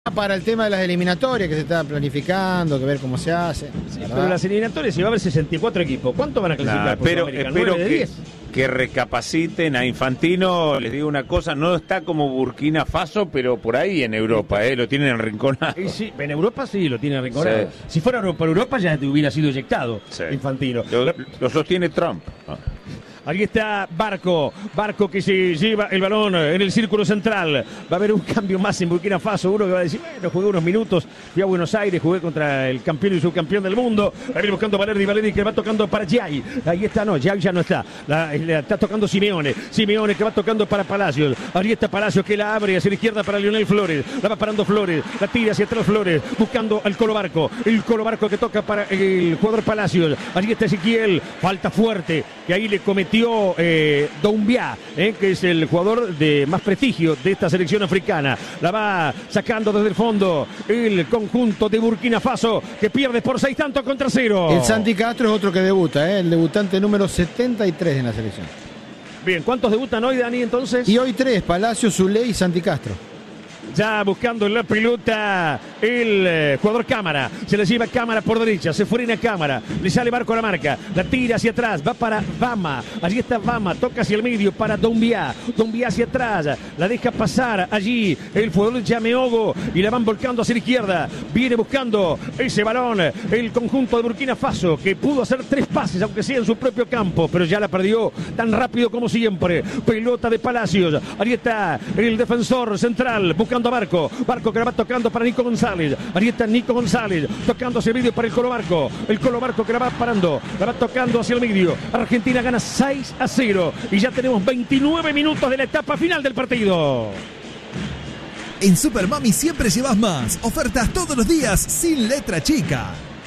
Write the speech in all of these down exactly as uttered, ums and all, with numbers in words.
Para el tema de las eliminatorias que se está planificando, que ver cómo se hace. Sí, pero las eliminatorias se va a haber sesenta y cuatro equipos. ¿Cuánto van a clasificar? Nah, por pero Sudamérica? espero ¿nueve de que, diez? que recapaciten a Infantino. Les digo una cosa, no está como Burkina Faso, pero por ahí en Europa, eh, lo tienen enrinconado. Y sí, en Europa sí lo tiene arrinconado. Sí. Si fuera por Europa ya te hubiera sido eyectado, Sí. Infantino. Lo, lo sostiene Trump. Ah. Aquí está Barco, Barco que se lleva el balón en el círculo central. Va a haber un cambio más en Burkina Faso. Uno que va a decir, bueno, jugué unos minutos, fui a Buenos Aires, jugué contra el campeón y subcampeón del mundo. Va a ir buscando Valerdi, Valerdi que va tocando para Giai. Ahí está, no, Giai ya no está. La, la está tocando Simeone. Simeone que va tocando para Palacios. Ahí está Palacios que la abre hacia la izquierda para Lionel Flores. La va parando Flores, la tira hacia atrás Flores, buscando al Colo Barco. El Colo Barco que toca para el jugador Palacios. Allí está Ezequiel, falta fuerte, que ahí le cometió... Eh, Doumbia, eh, que es el jugador de más prestigio de esta selección africana. La va sacando desde el fondo el conjunto de Burkina Faso, que pierde por seis tantos contra cero. El Santi Castro es otro que debuta, ¿eh? El debutante número setenta y tres en la selección. Bien, ¿cuántos debutan hoy, Dani, entonces? Y hoy tres, Palacio, Zuley y Santi Castro. Ya buscando la pelota el eh, jugador Cámara. Se la lleva Cámara por derecha. Se frena Cámara. Le sale Barco a la marca. La tira hacia atrás. Va para Bama. Allí está Bama. Toca hacia el medio para Doumbia. Doumbia hacia atrás. La deja pasar allí el jugador Yameogo. Y la van volcando hacia la izquierda. Viene buscando ese balón el conjunto de Burkina Faso, que pudo hacer tres pases, aunque sea en su propio campo. Pero ya la perdió tan rápido como siempre. Pelota de Palacios. Allí está el defensor central. Buscando a Barco, Barco que la va tocando para Nico González. Ahí está Nico González tocando hacia el medio para el Colo Barco. El Colo Barco que la va parando, la va tocando hacia el medio. Argentina gana seis a cero y ya tenemos veintinueve minutos de la etapa final del partido. En Super Mami siempre llevas más. Ofertas todos los días sin letra chica.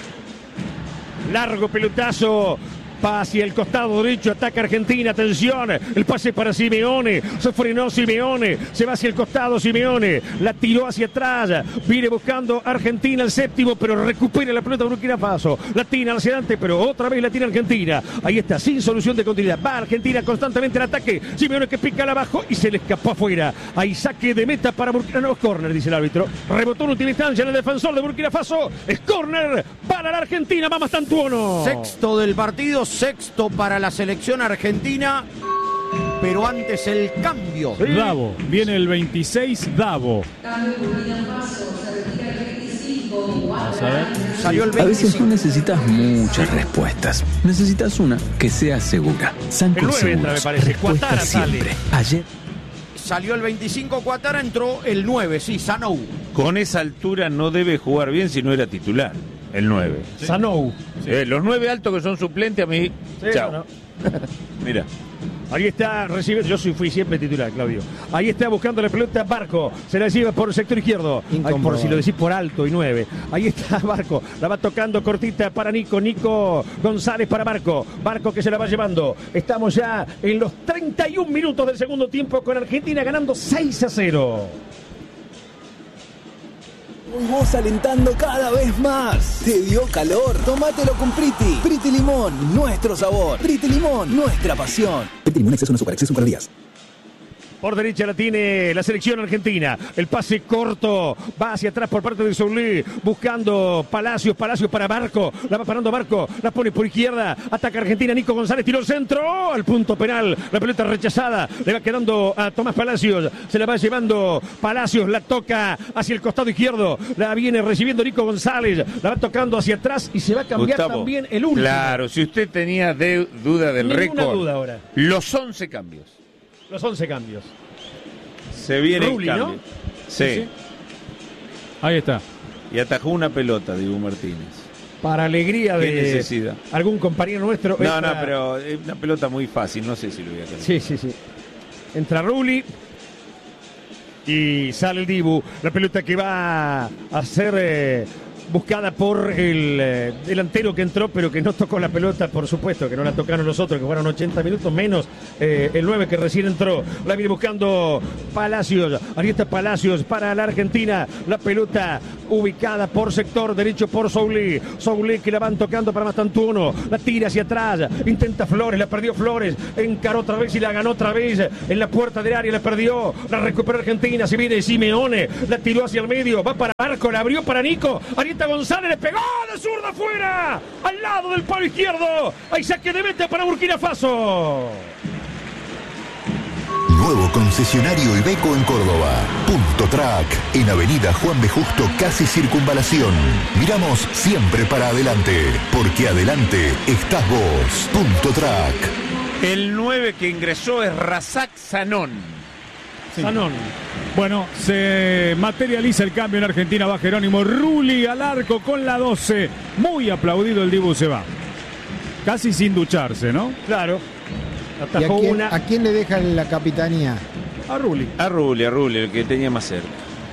Largo pelotazo. Hacia el costado derecho, ataca Argentina, atención, el pase para Simeone, se frenó Simeone, se va hacia el costado Simeone, la tiró hacia atrás, viene buscando Argentina el séptimo, pero recupera la pelota Burkina Faso, la tira hacia adelante, pero otra vez la tira Argentina, ahí está, sin solución de continuidad, va Argentina constantemente en ataque, Simeone que pica al abajo y se le escapó afuera, ahí saque de meta para Burkina, no, es córner, dice el árbitro, rebotó en última instancia en el defensor de Burkina Faso, es córner para la Argentina, vamos Tantuono. Sexto del partido, sexto para la selección argentina, pero antes el cambio. Sí. Davo, viene el veintiséis, Davo. Vamos a ver. Salió el A veces no veinticinco. necesitas muchas respuestas. Necesitas una que sea segura. Sanco El nueve entra, me Seguros. parece. Respuesta Cuatara sale. siempre. Ayer. Salió el veinticinco Cuatara, entró el nueve, sí, Sanou. Con esa altura no debe jugar bien si no era titular, el nueve. Sanou. Eh, los nueve altos que son suplentes a mí, Sí, chao. no, no. Mira. Ahí está, recibe, yo soy, fui siempre titular, Claudio. Ahí está buscando la pelota Barco, se la lleva por el sector izquierdo. Ay, por si lo decís por alto y nueve. Ahí está Barco, la va tocando cortita para Nico, Nico González para Barco. Barco que se la va llevando. Estamos ya en los treinta y un minutos del segundo tiempo con Argentina ganando seis a cero. Y vos alentando cada vez más. ¿Te dio calor? Tómatelo con Priti. Priti Limón, nuestro sabor. Priti Limón, nuestra pasión. Priti Limón, exceso no azúcar, exceso en calorías. Por derecha la tiene la selección argentina. El pase corto va hacia atrás por parte de Zuley. Buscando Palacios. Palacios para Barco. La va parando Barco. La pone por izquierda. Ataca Argentina. Nico González. Tiró el centro. Al punto penal. La pelota rechazada. Le va quedando a Tomás Palacios. Se la va llevando Palacios. La toca hacia el costado izquierdo. La viene recibiendo Nico González. La va tocando hacia atrás. Y se va a cambiar Gustavo, también el último. Claro, si usted tenía de, duda del Ninguna récord, duda ahora. los once cambios. Los once cambios. Se viene Rulli, el cambio. ¿no? Sí. Sí, sí. Ahí está. Y atajó una pelota, Dibu Martínez. Para alegría ¿Qué de necesidad? algún compañero nuestro. No, entra- no, pero es una pelota muy fácil, no sé si lo voy a hacer. Sí, sí, sí. Entra Rulli y sale el Dibu. La pelota que va a ser eh, buscada por el eh, delantero que entró, pero que no tocó la pelota, por supuesto, que no la tocaron los otros, que fueron ochenta minutos menos eh, el nueve que recién entró. La viene buscando Palacios. Ahí está Palacios para la Argentina. La pelota ubicada por sector derecho por Soulé. Soulé que la van tocando para Mastantuono. La tira hacia atrás. Intenta Flores, la perdió Flores. Encaró otra vez y la ganó otra vez. En la puerta del área la perdió. La recuperó Argentina. Se viene Simeone. La tiró hacia el medio. Va para Marco. La abrió para Nico. Arieta González le pegó de zurda afuera. Al lado del palo izquierdo. Hay saque de meta para Burkina Faso. Nuevo concesionario Iveco en Córdoba. Punto Track, en Avenida Juan B. Justo, casi Circunvalación. Miramos siempre para adelante, porque adelante estás vos. Punto Track. El nueve que ingresó es Razak Sanón. Sí. Sanón. Bueno, se materializa el cambio en Argentina. Va Jerónimo Rulli al arco con la doce. Muy aplaudido el Dibu, se va. Casi sin ducharse, ¿no? Claro. ¿Y a Atajó quién, una a quién le deja la capitanía? a Rulli. A Rulli, a Rulli, el que tenía más cerca.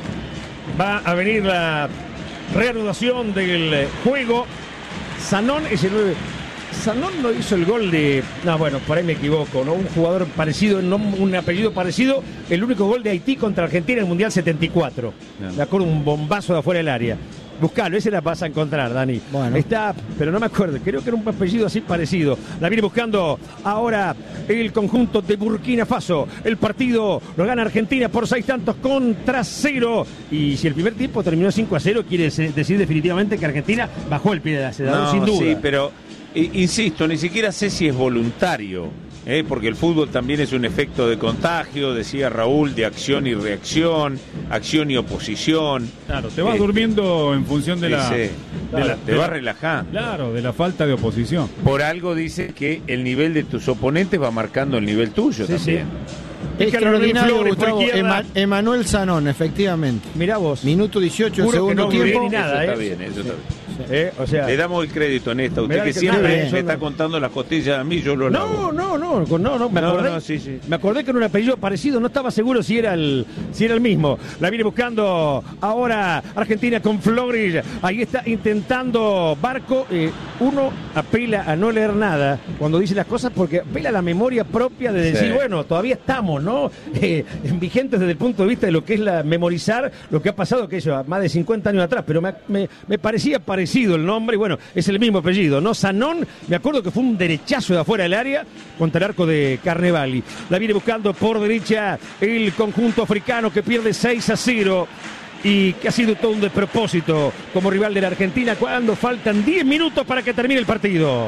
Va a venir la reanudación del juego. Sanón es el nueve. Sanón no hizo el gol de... No, bueno, por ahí me equivoco, ¿no? Un jugador parecido, no, un apellido parecido. El único gol de Haití contra Argentina en el Mundial setenta y cuatro. No. Me acuerdo, un bombazo de afuera del área. Buscalo, ese la vas a encontrar, Dani. Bueno. Está, pero no me acuerdo, creo que era un apellido así parecido. La viene buscando ahora el conjunto de Burkina Faso. El partido lo gana Argentina por seis tantos contra cero. Y si el primer tiempo terminó cinco a cero, quiere decir definitivamente que Argentina bajó el pie del acelerador, No, sin duda. sí, pero i- insisto, ni siquiera sé si es voluntario, ¿eh? Porque el fútbol también es un efecto de contagio, decía Raúl, de acción y reacción, acción y oposición. Claro, te vas Eh, durmiendo en función de la... sí, de la- te de vas la- relajando. Claro, de la falta de oposición. Por algo dice que el nivel de tus oponentes va marcando el nivel tuyo Sí, también. Extraordinario, Flores por Gustavo. izquierda. Ema- Emanuel Sanón, efectivamente. Mirá vos. Minuto dieciocho, el Juro que segundo no vi tiempo. ni nada, Eso ¿eh? está bien, eso está bien. Eh, o sea, Le damos el crédito en esta. Usted Mirá que que siempre está bien, me eso está no. contando las costillas a mí, yo lo lavo. No, no, no, no, no, me No, acordé, no, sí, sí. me acordé que era un apellido parecido, no estaba seguro si era el, si era el mismo. La viene buscando ahora Argentina con Flores, ahí está intentando Barco. Eh, uno apela a no leer nada cuando dice las cosas porque apela a la memoria propia de decir, Sí. bueno, todavía estamos, ¿no? Eh, vigentes desde el punto de vista de lo que es la memorizar lo que ha pasado, que eso, más de cincuenta años atrás, pero me, me, me parecía parecido el nombre, y bueno, es el mismo apellido, ¿no? Sanón, me acuerdo que fue un derechazo de afuera del área contra el arco de Carnevali. La viene buscando por derecha el conjunto africano que pierde seis a cero. Y que ha sido todo un despropósito como rival de la Argentina cuando faltan diez minutos para que termine el partido.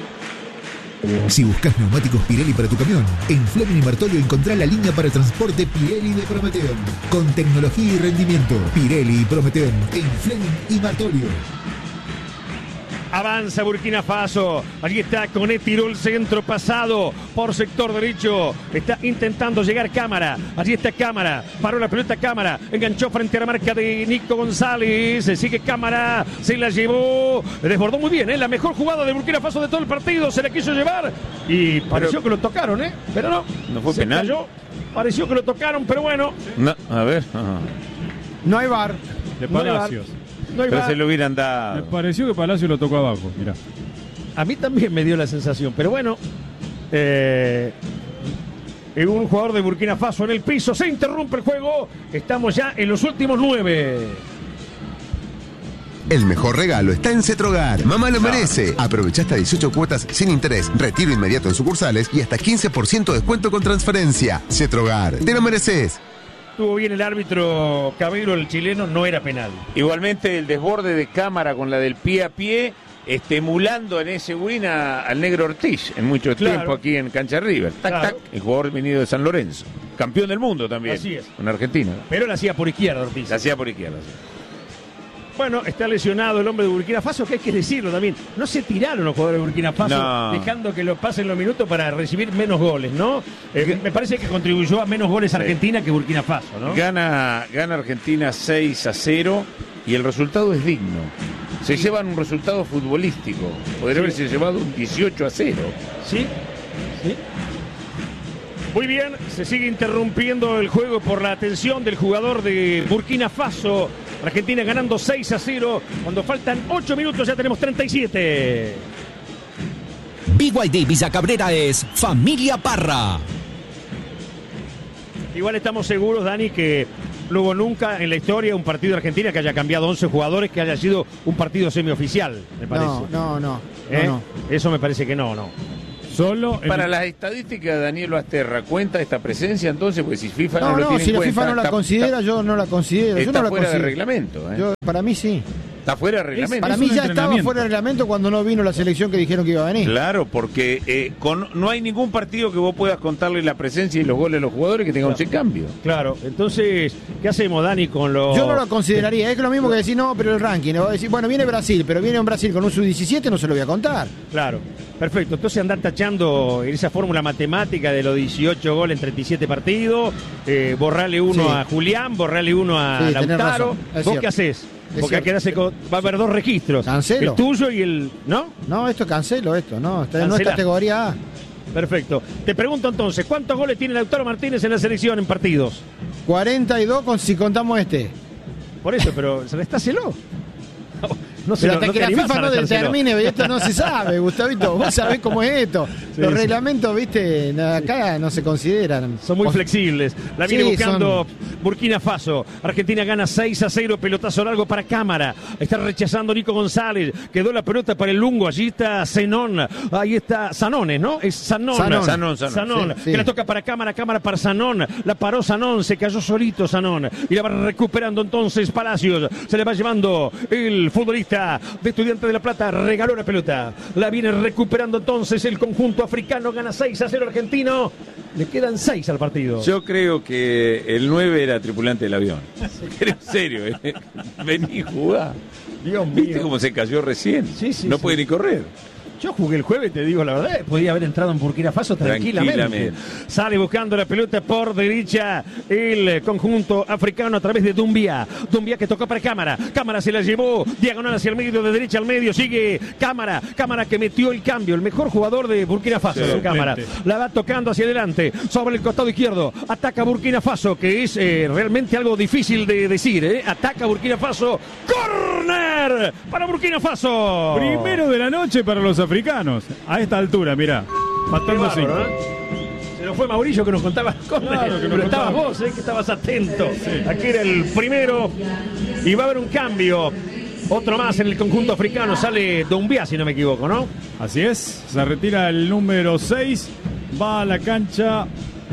Si buscas neumáticos Pirelli para tu camión, en Fleming y Martolio encontrá la línea para transporte Pirelli de Prometeon. Con tecnología y rendimiento, Pirelli y Prometeon en Fleming y Martolio. Avanza Burkina Faso. Allí está Coné, tiró el centro pasado por sector derecho. Está intentando llegar Cámara. Allí está Cámara. Paró la pelota Cámara. Enganchó frente a la marca de Nico González. Sigue Cámara. Se la llevó. Desbordó muy bien, ¿eh? La mejor jugada de Burkina Faso de todo el partido. Se la quiso llevar. Y pareció que lo tocaron, ¿eh? Pero no. ¿No fue Se penal? cayó. Pareció que lo tocaron, pero bueno. No, a ver. Ajá. No hay bar. De No hay bar. Palacios. No hay Pero VAR. se lo hubieran Me dado. pareció que Palacio lo tocó abajo, mirá. A mí también me dio la sensación, pero bueno, eh, un jugador de Burkina Faso en el piso, se interrumpe el juego, estamos ya en los últimos nueve. El mejor regalo está en Cetrogar. Mamá lo merece. Aprovecha hasta dieciocho cuotas sin interés, retiro inmediato en sucursales y hasta quince por ciento de descuento con transferencia. Cetrogar, te lo mereces. Estuvo bien el árbitro Cabero, el chileno, no era penal. Igualmente el desborde de Cámara con la del pie a pie, estimulando en ese win a- al negro Ortiz en mucho Claro. tiempo aquí en Cancha River. Tac, Claro. tac, el jugador venido de San Lorenzo. Campeón del mundo también. Así es. En Argentina. Pero la hacía por izquierda, Ortiz. La hacía por izquierda. sí. Bueno, está lesionado el hombre de Burkina Faso, que hay que decirlo también. No se tiraron los jugadores de Burkina Faso, No. dejando que lo pasen los minutos para recibir menos goles, ¿no? Eh, me parece que contribuyó a menos goles Argentina que Burkina Faso, ¿no? Gana, gana Argentina seis a cero y el resultado es digno. Se llevan un resultado futbolístico. Podría Sí. haberse llevado un dieciocho a cero. Sí, sí. Muy bien, se sigue interrumpiendo el juego por la atención del jugador de Burkina Faso. Argentina ganando seis a cero. Cuando faltan ocho minutos ya tenemos treinta y siete. B Y D Villa Cabrera es Familia Parra. Igual estamos seguros, Dani, que no hubo nunca en la historia un partido de Argentina que haya cambiado once jugadores, que haya sido un partido semioficial, me parece. No, no, no. ¿Eh? no, no. Eso me parece que no, no. Solo en... Para las estadísticas de Daniel Basterra, ¿cuenta esta presencia entonces? Pues si FIFA no, No, lo no, tiene si en la cuenta, FIFA no la está- considera, está- yo no la considero. Yo Está no la fuera de considero. reglamento, ¿eh? Yo, para mí sí. Está fuera de reglamento. Para es mí un ya estaba entrenamiento. fuera de reglamento cuando no vino la selección que dijeron que iba a venir. Claro, porque eh, con, no hay ningún partido que vos puedas contarle la presencia y los goles de los jugadores que tenga once cambios. Claro, entonces, ¿qué hacemos, Dani, con los... Yo no lo consideraría, es lo mismo que decir, no, pero el ranking, ¿no? Decir, bueno, viene Brasil, pero viene un Brasil con un sub diecisiete, no se lo voy a contar. Claro, perfecto. Entonces andar tachando en esa fórmula matemática de los dieciocho goles en treinta y siete partidos, eh, borrarle uno Sí. a Julián, borrarle uno a Sí, tenés Lautaro. razón, es ¿Vos cierto. qué haces? Es Porque hay que darse con- va a haber dos registros. Cancelo. El tuyo y el... ¿No? No, esto cancelo, esto, no, está no es Cancela. categoría A. Perfecto. Te pregunto entonces, ¿cuántos goles tiene Lautaro Martínez en la selección en partidos? cuarenta y dos con, si contamos este. Por eso, pero restáselo. No se Pero lo- hasta no que te la animás FIFA a no restárselo. determine, esto no se sabe, Gustavito. Vos sabés cómo es esto. Sí, Los sí. reglamentos, viste, acá no se consideran. Son muy Vos- flexibles. La viene Sí, buscando Burkina Faso. Argentina gana seis a cero. Pelotazo largo para Cámara. Está rechazando Nico González. Quedó la pelota para el Lungo. Allí está Zenón. Ahí está Sanones, ¿no? Es Sanón. Sanón. Sanón, Sanón. Sanón. Sí, sí. Que la toca para Cámara. Cámara para Sanón. La paró Sanón. Se cayó solito Sanón. Y la va recuperando entonces Palacios. Se le va llevando el futbolista de Estudiantes de La Plata. Regaló la pelota. La viene recuperando entonces el conjunto africano. Gana seis a cero argentino. Le quedan seis al partido. Yo creo que el nueve era tripulante del avión. Pero en serio, ¿eh? Vení, jugá. Dios ¿Viste mío. cómo se cayó recién? Sí, sí, no sí. puede ni correr. Yo jugué el jueves, te digo la verdad, podía haber entrado en Burkina Faso tranquilamente. Tranquilamente. Sale buscando la pelota por derecha el conjunto africano a través de Dumbia. Dumbia que tocó para Cámara. Cámara se la llevó diagonal hacia el medio, de derecha al medio. Sigue Cámara. Cámara que metió el cambio. El mejor jugador de Burkina Faso, Sí, Cámara. suplente. La va tocando hacia adelante. Sobre el costado izquierdo. Ataca Burkina Faso, que es eh, realmente algo difícil de decir. ¿eh? Ataca Burkina Faso. ¡Corner! Para Burkina Faso. Primero de la noche para los africanos. A esta altura, mirá. Qué Faltando cinco. bárbaro, ¿eh? Se nos fue Mauricio que nos contaba cosas, Claro, que nos pero estabas contaba. vos, ¿eh? Que estabas atento. Aquí era el primero y va a haber un cambio. Otro más en el conjunto africano. Sale Doumbia, si no me equivoco, ¿no? Así es. Se retira el número seis. Va a la cancha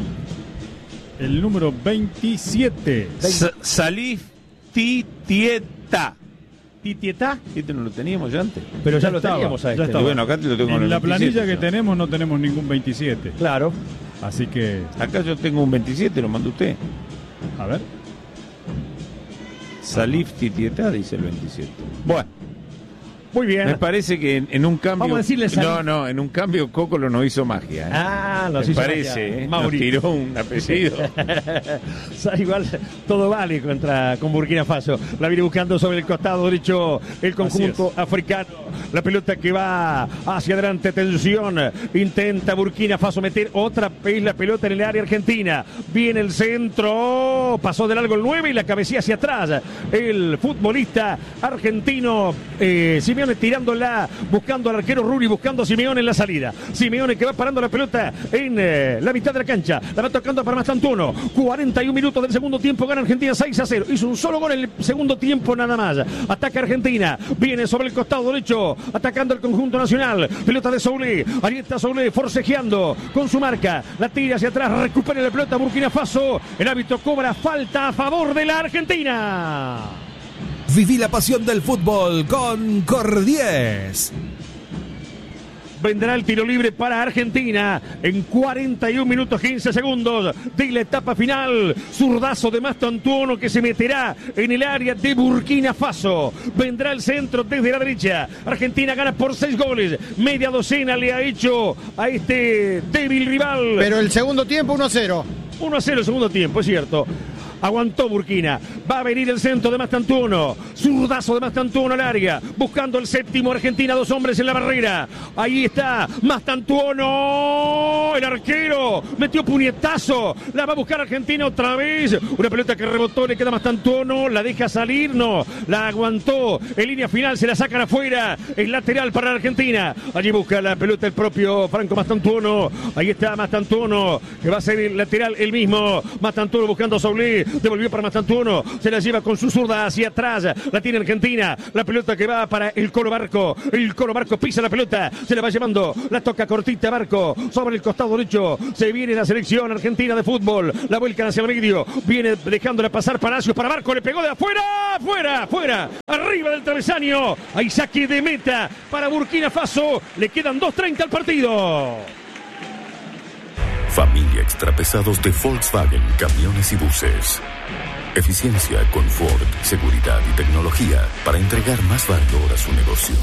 el número veintisiete. Sa- Salif Titieta. Titieta, Este no lo teníamos ya antes. pero ya, Ya lo estaba, teníamos a ya este. estaba. Y bueno, acá te lo tengo con En el la veintisiete, planilla que yo. tenemos no tenemos ningún veintisiete. Claro. Así que, Acá yo tengo un veintisiete, lo mandó usted. a ver. Salif Titieta dice el veintisiete. Bueno, Muy bien. me parece que en, en un cambio. Vamos a decirle Salif. No, no, en un cambio Cocolo nos hizo magia. ¿eh? Ah, me nos hizo parece, magia. ¿eh? Nos Mauri. tiró un apellido. O sea, igual todo vale contra con Burkina Faso. La viene buscando sobre el costado derecho el conjunto africano. La pelota que va hacia adelante, atención. Intenta Burkina Faso meter otra vez la pelota en el área argentina. Viene el centro. Pasó de largo el nueve y la cabecilla hacia atrás. El futbolista argentino eh, Simeone tirándola, buscando al arquero Rulli, buscando a Simeone en la salida. Simeone que va parando la pelota en eh, la mitad de la cancha. La va tocando para Mastantuono. cuarenta y un minutos del segundo tiempo. Gana Argentina seis a cero. Hizo un solo gol en el segundo tiempo nada más. Ataca Argentina. Viene sobre el costado derecho. Atacando el conjunto nacional. Pelota de Soulé. Ahí está Soulé forcejeando con su marca. La tira hacia atrás. Recupera la pelota Burkina Faso. El árbitro cobra falta a favor de la Argentina. Viví la pasión del fútbol con Cordies. Vendrá el tiro libre para Argentina en cuarenta y un minutos quince segundos de la etapa final. Zurdazo de Mastantuono que se meterá en el área de Burkina Faso. Vendrá el centro desde la derecha. Argentina gana por seis goles. Media docena le ha hecho a este débil rival. Pero el segundo tiempo uno a cero. uno a cero el segundo tiempo, es cierto. Aguantó Burkina. Va a venir el centro de Mastantuono. Zurdazo de Mastantuono al área. Buscando el séptimo. Argentina, dos hombres en la barrera. Ahí está Mastantuono. El arquero. Metió puñetazo. La va a buscar Argentina otra vez. Una pelota que rebotó. Le queda Mastantuono. La deja salir. No. La aguantó. En línea final se la sacan afuera. Es lateral para Argentina. Allí busca la pelota el propio Franco Mastantuono. Ahí está Mastantuono. Que va a ser el lateral el mismo. Mastantuono buscando a Soulé. devolvió para Mastantuono, se la lleva con su zurda hacia atrás, la tiene Argentina, la pelota que va para el Colo Barco, el Colo Barco pisa la pelota, se la va llevando, la toca cortita Barco, sobre el costado derecho, se viene la selección argentina de fútbol, la vuelca hacia el medio, viene dejándola pasar Palacios para Barco, le pegó de afuera, fuera, fuera, arriba del travesaño, hay saque de meta para Burkina Faso, le quedan dos treinta al partido. Familia Extrapesados de Volkswagen, camiones y buses. Eficiencia, confort, seguridad y tecnología para entregar más valor a su negocio.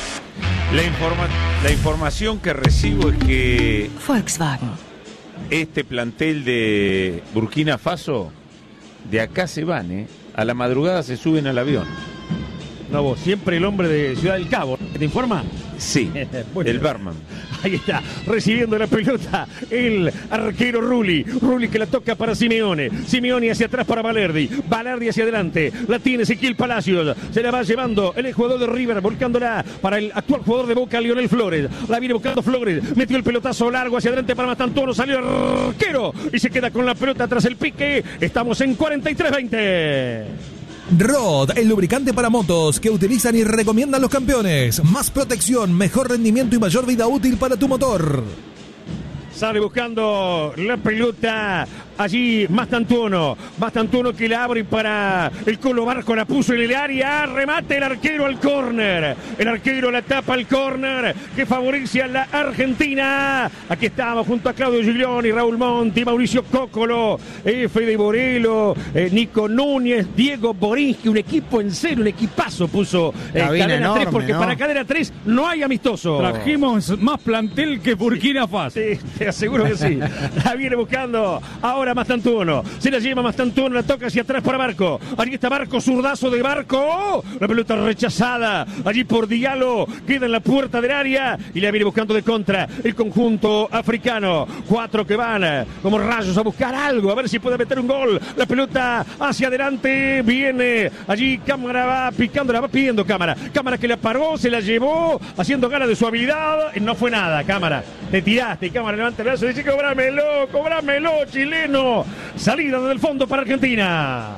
La, informa la información que recibo es que Volkswagen, este plantel de Burkina Faso, de acá se van, ¿eh? A la madrugada se suben al avión. No, vos, siempre el hombre de Ciudad del Cabo, ¿te informa? Sí, bueno, el barman. Ahí está, recibiendo la pelota el arquero Rulli. Rulli que la toca para Simeone. Simeone hacia atrás para Valerdi. Valerdi hacia adelante. La tiene Ezequiel Palacios. Se la va llevando el jugador de River, volcándola para el actual jugador de Boca, Lionel Flores. La viene buscando Flores. Metió el pelotazo largo hacia adelante para Mastantuono. Salió el arquero y se queda con la pelota tras el pique. Estamos en cuarenta y tres veinte. Rod, el lubricante para motos que utilizan y recomiendan los campeones. Más protección, mejor rendimiento y mayor vida útil para tu motor. Sale buscando la pelota allí Mastantuono. Mastantuono que la abre para el Colo Barco, la puso en el área. Remate el arquero al córner. El arquero la tapa al córner que favorece a la Argentina. Aquí estamos junto a Claudio Giglioni, Raúl Monti, Mauricio Cócolo, eh, Fede Borelo, eh, Nico Núñez, Diego Borinsky. Un equipo en serio, un equipazo puso eh, Cadena enorme, tres, porque ¿no? Para Cadena tres no hay amistoso. Trajimos más plantel que Burkina Faso. Sí, te aseguro que sí. La viene buscando ahora Mastantuono. Se la lleva Mastantuono, la toca hacia atrás para Barco. Allí está Barco, zurdazo de Barco. La pelota rechazada allí por Diallo. Queda en la puerta del área y la viene buscando de contra el conjunto africano. Cuatro que van como rayos a buscar algo, a ver si puede meter un gol. La pelota hacia adelante. Viene allí Cámara, va picando, la va pidiendo Cámara. Cámara que la paró, se la llevó haciendo gala de su habilidad. No fue nada, Cámara. Te tiraste, Cámara levanta el brazo y dice: cobrámelo, cobrámelo, chileno. Salida desde el fondo para Argentina.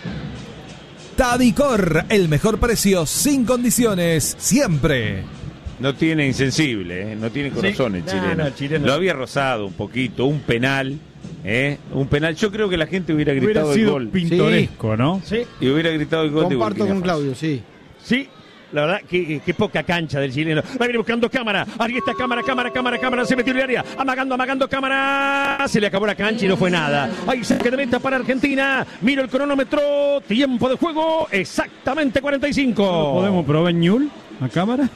Tadicor, el mejor precio sin condiciones, siempre. No tiene insensible, ¿eh? No tiene corazón, sí, el, chileno. No, el chileno. Lo había rozado un poquito, un penal. ¿Eh? Un penal, yo creo que la gente hubiera gritado hubiera sido el gol. Pintoresco, sí. ¿No? Sí. Y hubiera gritado el gol. Comparto con Claudio, sí. Sí. La verdad, que, que poca cancha del chileno. Va a ir buscando Cámara. Ahí está Cámara, Cámara, Cámara, Cámara. Se metió en el área. Amagando, amagando Cámara. Se le acabó la cancha y no fue nada. Ahí saque de meta para Argentina. Miro el cronómetro. Tiempo de juego. Exactamente cuarenta y cinco. ¿No podemos probar Ñul a Cámara?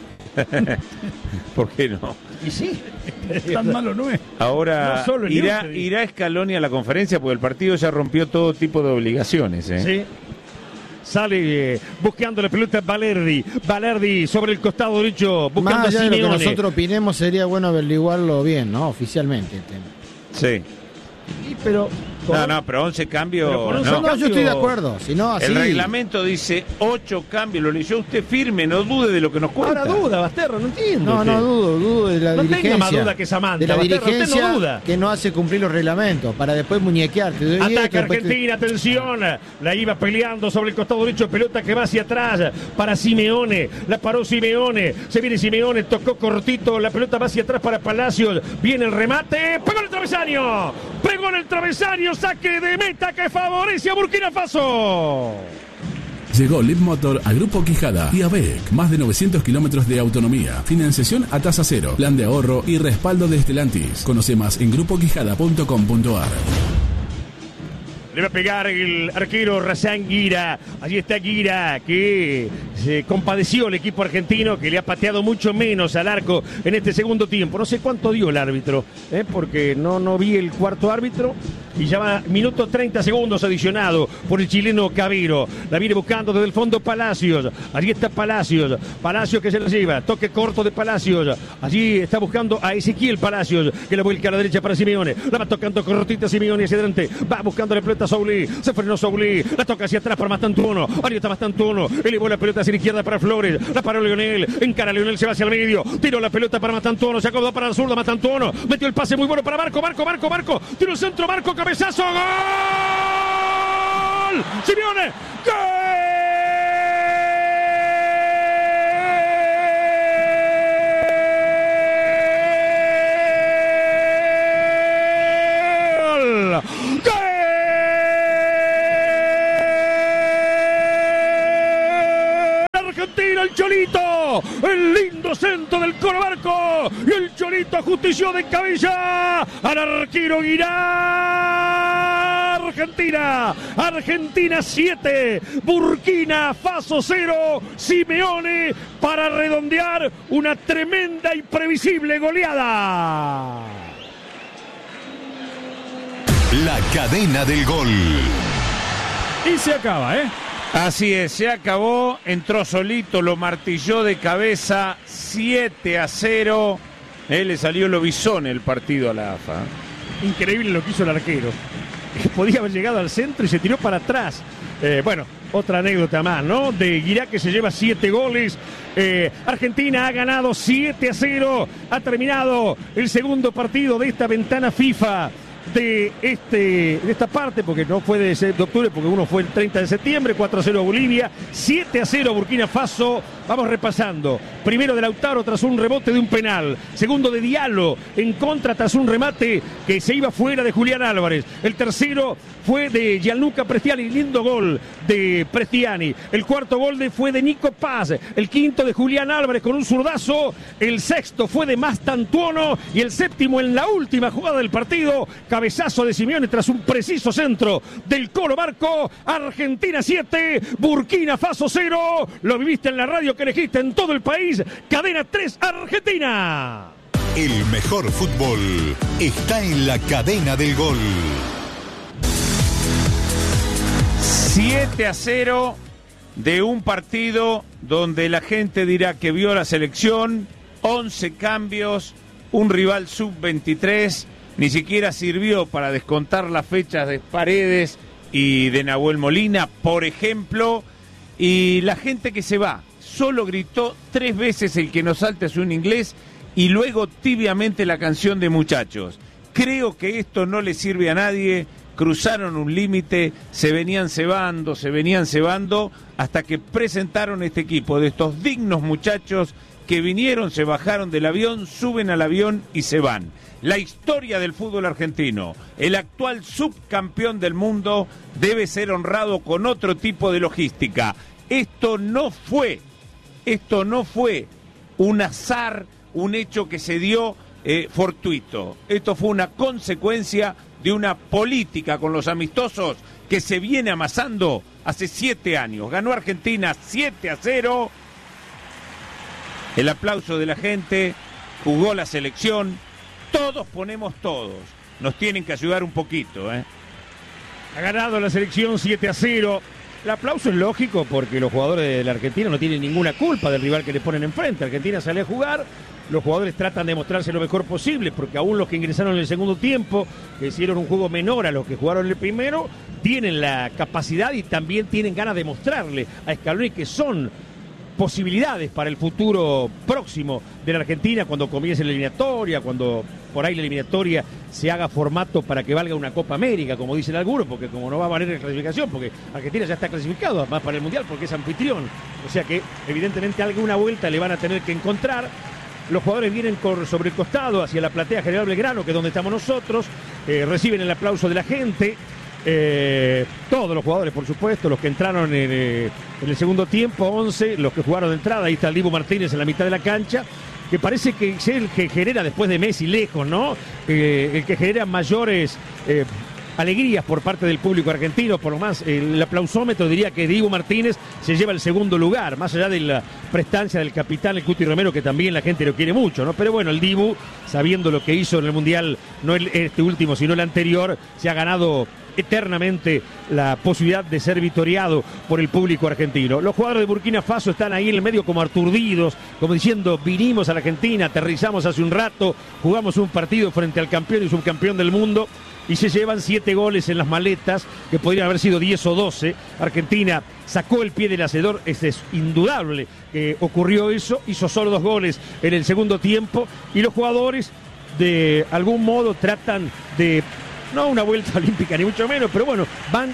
¿Por qué no? Y sí. Tan malo no es. Ahora no irá, irá Scaloni a la conferencia porque el partido ya rompió todo tipo de obligaciones. ¿eh? Sí. Sale eh, buscando la pelota Valerdi. Valerdi sobre el costado derecho. Buscando Más allá a Simeone. De lo que nosotros opinemos, sería bueno averiguarlo bien, ¿no? Oficialmente el tema. Sí. Y, pero No, no, pero once cambios. Pero no. no, cambio, yo estoy de acuerdo. Si no, así... El reglamento dice ocho cambios. Lo leyó usted firme, no dude de lo que nos cuenta. Ahora duda, Basterra, no entiendo. No, usted. no dudo, dudo de la no dirigencia. No tenga más duda que Samantha. De la Basterra, dirigencia usted no duda. que no hace cumplir los reglamentos para después muñequearte. Ataca Argentina, te... atención. La iba peleando sobre el costado derecho. Pelota que va hacia atrás para Simeone. La paró Simeone. Se viene Simeone, tocó cortito. La pelota va hacia atrás para Palacios. Viene el remate. Pegó en el travesaño. Pegó en el travesaño. Saque de meta que favorece a Burkina Faso. Llegó Lead Motor a Grupo Quijada y A B E C. Más de novecientos kilómetros de autonomía. Financiación a tasa cero. Plan de ahorro y respaldo de Stellantis. Conoce más en grupo quijada punto com punto a r. Le va a pegar el arquero Razán Guira. Allí está Guira, que se compadeció el equipo argentino, que le ha pateado mucho menos al arco en este segundo tiempo. No sé cuánto dio el árbitro, ¿eh? porque no, no vi el cuarto árbitro. Y ya va minuto treinta segundos adicionado por el chileno Cabero. La viene buscando desde el fondo Palacios. Allí está Palacios. Palacios que se la lleva. Toque corto de Palacios. Allí está buscando a Ezequiel Palacios, que la vuelca a la derecha para Simeone. La va tocando cortita Simeone hacia adelante. Va buscando la pelota Souli. Se frenó Souli. La toca hacia atrás para Mastantuono. Ahí está Mastantuono. Elevó la pelota hacia la izquierda para Flores. La paró Leonel. Encara Leonel, se va hacia el medio. Tiró la pelota para Mastantuono. Se acomodó para la zurda Mastantuono. Metió el pase muy bueno para Marco. Marco, Marco, Marco. Tiró el centro. Marco, cabezazo. ¡Gol! gol. Simeone, gol. Argentina, el Cholito, el lindo centro del Colo Barco, y el Cholito ajustició de cabeza al arquero Guirá. Argentina, Argentina siete, Burkina Faso cero, Simeone para redondear una tremenda y previsible goleada. La cadena del gol. Y se acaba, ¿eh? Así es, se acabó, entró solito, lo martilló de cabeza, siete a cero. Él le salió lobizón el partido a la A F A. Increíble lo que hizo el arquero. Podía haber llegado al centro y se tiró para atrás. Eh, bueno, otra anécdota más, ¿no? De Guirá, que se lleva siete goles. Eh, Argentina ha ganado siete a cero. Ha terminado el segundo partido de esta ventana FIFA. De, este, de esta parte, porque no fue de, de octubre, porque uno fue el treinta de septiembre, cuatro a cero a Bolivia, siete a cero Burkina Faso. Vamos repasando. Primero de Lautaro tras un rebote de un penal. Segundo de Diallo en contra tras un remate que se iba fuera de Julián Álvarez. El tercero fue de Gianluca Prestiani, lindo gol de Prestiani. El cuarto gol de, fue de Nico Paz. El quinto de Julián Álvarez con un zurdazo. El sexto fue de Mastantuono. Y el séptimo en la última jugada del partido, cabezazo de Simeone tras un preciso centro del Colo Barco. Argentina siete, Burkina Faso cero. Lo viviste en la radio que elegiste en todo el país. Cadena tres Argentina. El mejor fútbol está en la cadena del gol. siete a cero de un partido donde la gente dirá que vio la selección, once cambios, un rival sub veintitrés, ni siquiera sirvió para descontar las fechas de Paredes y de Nahuel Molina, por ejemplo, y la gente que se va, solo gritó tres veces el que nos salte es un inglés y luego tibiamente la canción de Muchachos. Creo que esto no le sirve a nadie. Cruzaron un límite, se venían cebando, se venían cebando, hasta que presentaron este equipo de estos dignos muchachos que vinieron, se bajaron del avión, suben al avión y se van. La historia del fútbol argentino, el actual subcampeón del mundo, debe ser honrado con otro tipo de logística. Esto no fue, esto no fue un azar, un hecho que se dio eh, fortuito. Esto fue una consecuencia de una política con los amistosos que se viene amasando hace siete años. Ganó Argentina siete a cero. El aplauso de la gente, jugó la selección. Todos ponemos todos. Nos tienen que ayudar un poquito, ¿eh? Ha ganado la selección siete a cero. El aplauso es lógico porque los jugadores de la Argentina no tienen ninguna culpa del rival que le ponen enfrente. Argentina sale a jugar. Los jugadores tratan de mostrarse lo mejor posible, porque aún los que ingresaron en el segundo tiempo, que hicieron un juego menor a los que jugaron el primero, tienen la capacidad y también tienen ganas de mostrarle a Scaloni que son posibilidades para el futuro próximo de la Argentina cuando comience la eliminatoria, cuando por ahí la eliminatoria se haga formato para que valga una Copa América, como dicen algunos, porque como no va a valer la clasificación, porque Argentina ya está clasificado además para el Mundial porque es anfitrión, o sea que evidentemente alguna vuelta le van a tener que encontrar. Los jugadores vienen por sobre el costado hacia la platea General Belgrano, que es donde estamos nosotros, eh, reciben el aplauso de la gente, eh, todos los jugadores por supuesto, los que entraron en, eh, en el segundo tiempo, once, los que jugaron de entrada, ahí está el Dibu Martínez en la mitad de la cancha, que parece que es el que genera después de Messi lejos, ¿no? Eh, el que genera mayores eh, alegrías por parte del público argentino, por lo más el aplausómetro diría que Dibu Martínez se lleva el segundo lugar, más allá de la prestancia del capitán, el Cuti Romero, que también la gente lo quiere mucho, ¿no? Pero bueno, el Dibu, sabiendo lo que hizo en el Mundial, no el, este último, sino el anterior, se ha ganado eternamente la posibilidad de ser vitoriado por el público argentino. Los jugadores de Burkina Faso están ahí en el medio como aturdidos, como diciendo, vinimos a la Argentina, aterrizamos hace un rato, jugamos un partido frente al campeón y subcampeón del mundo, y se llevan siete goles en las maletas, que podrían haber sido diez o doce. Argentina sacó el pie del hacedor, es, es indudable que ocurrió eso, hizo solo dos goles en el segundo tiempo, y los jugadores de algún modo tratan de, no una vuelta olímpica ni mucho menos, pero bueno, van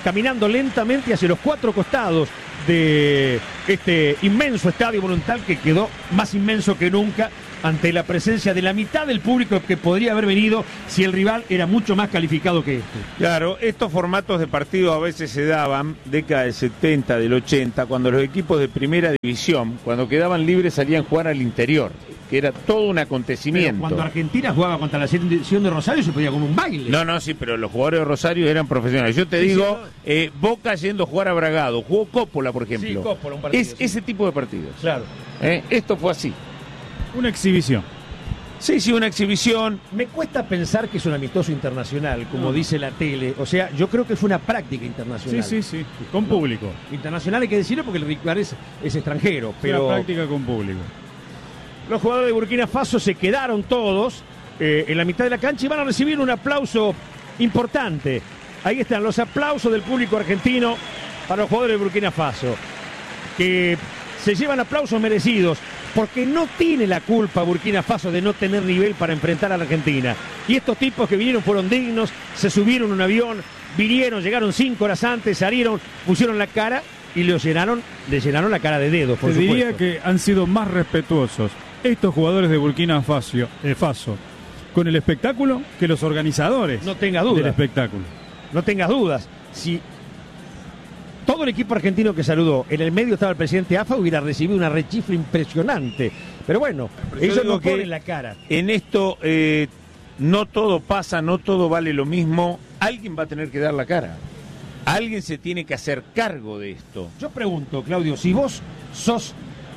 caminando lentamente hacia los cuatro costados de este inmenso estadio Monumental, que quedó más inmenso que nunca ante la presencia de la mitad del público que podría haber venido si el rival era mucho más calificado que este. Claro, estos formatos de partido a veces se daban, década del setenta, del ochenta, cuando los equipos de primera división, cuando quedaban libres, salían a jugar al interior, que era todo un acontecimiento. Pero cuando Argentina jugaba contra la selección de Rosario se podía como un baile. No, no, sí, pero los jugadores de Rosario eran profesionales. Yo te Sí, digo, sí, no. eh, Boca yendo a jugar a Bragado, jugó Coppola, por ejemplo. Sí, Coppola, un partido, es sí. ese tipo de partidos. Claro. Eh, Esto fue así. Una exhibición. Sí, sí, una exhibición. Me cuesta pensar que es un amistoso internacional, como No. dice la tele. O sea, yo creo que fue una práctica Sí, internacional. sí, sí. Con público. Internacional hay que decirlo porque el rival es, es extranjero. Pero... Pero Una práctica con público. los jugadores de Burkina Faso se quedaron todos eh, en la mitad de la cancha y van a recibir un aplauso importante. Ahí están los aplausos del público argentino para los jugadores de Burkina Faso, que se llevan aplausos merecidos, porque no tiene la culpa Burkina Faso de no tener nivel para enfrentar a la Argentina. Y estos tipos que vinieron fueron dignos, se subieron a un avión, vinieron, llegaron cinco horas antes, salieron, pusieron la cara y le llenaron, le llenaron la cara de dedos, por Te supuesto. diría que han sido más respetuosos estos jugadores de Burkina Faso, eh, Faso con el espectáculo que los organizadores No tenga duda. del espectáculo. No tengas dudas. Si todo el equipo argentino que saludó, en el medio estaba el presidente A F A, hubiera recibido una rechifla impresionante. Pero bueno, Pero yo ellos digo no que ponen la cara. En esto eh, no todo pasa, no todo vale lo mismo. Alguien va a tener que dar la cara. Alguien se tiene que hacer cargo de esto. Yo pregunto, Claudio, si vos sos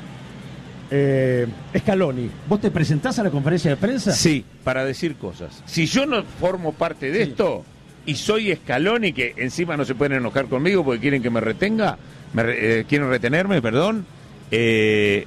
eh, Scaloni, ¿vos te presentás a la conferencia de prensa? Sí, para decir cosas. Si yo no formo parte de Sí. esto y soy Scaloni, que encima no se pueden enojar conmigo porque quieren que me retenga, me re- eh, quieren retenerme, perdón, eh,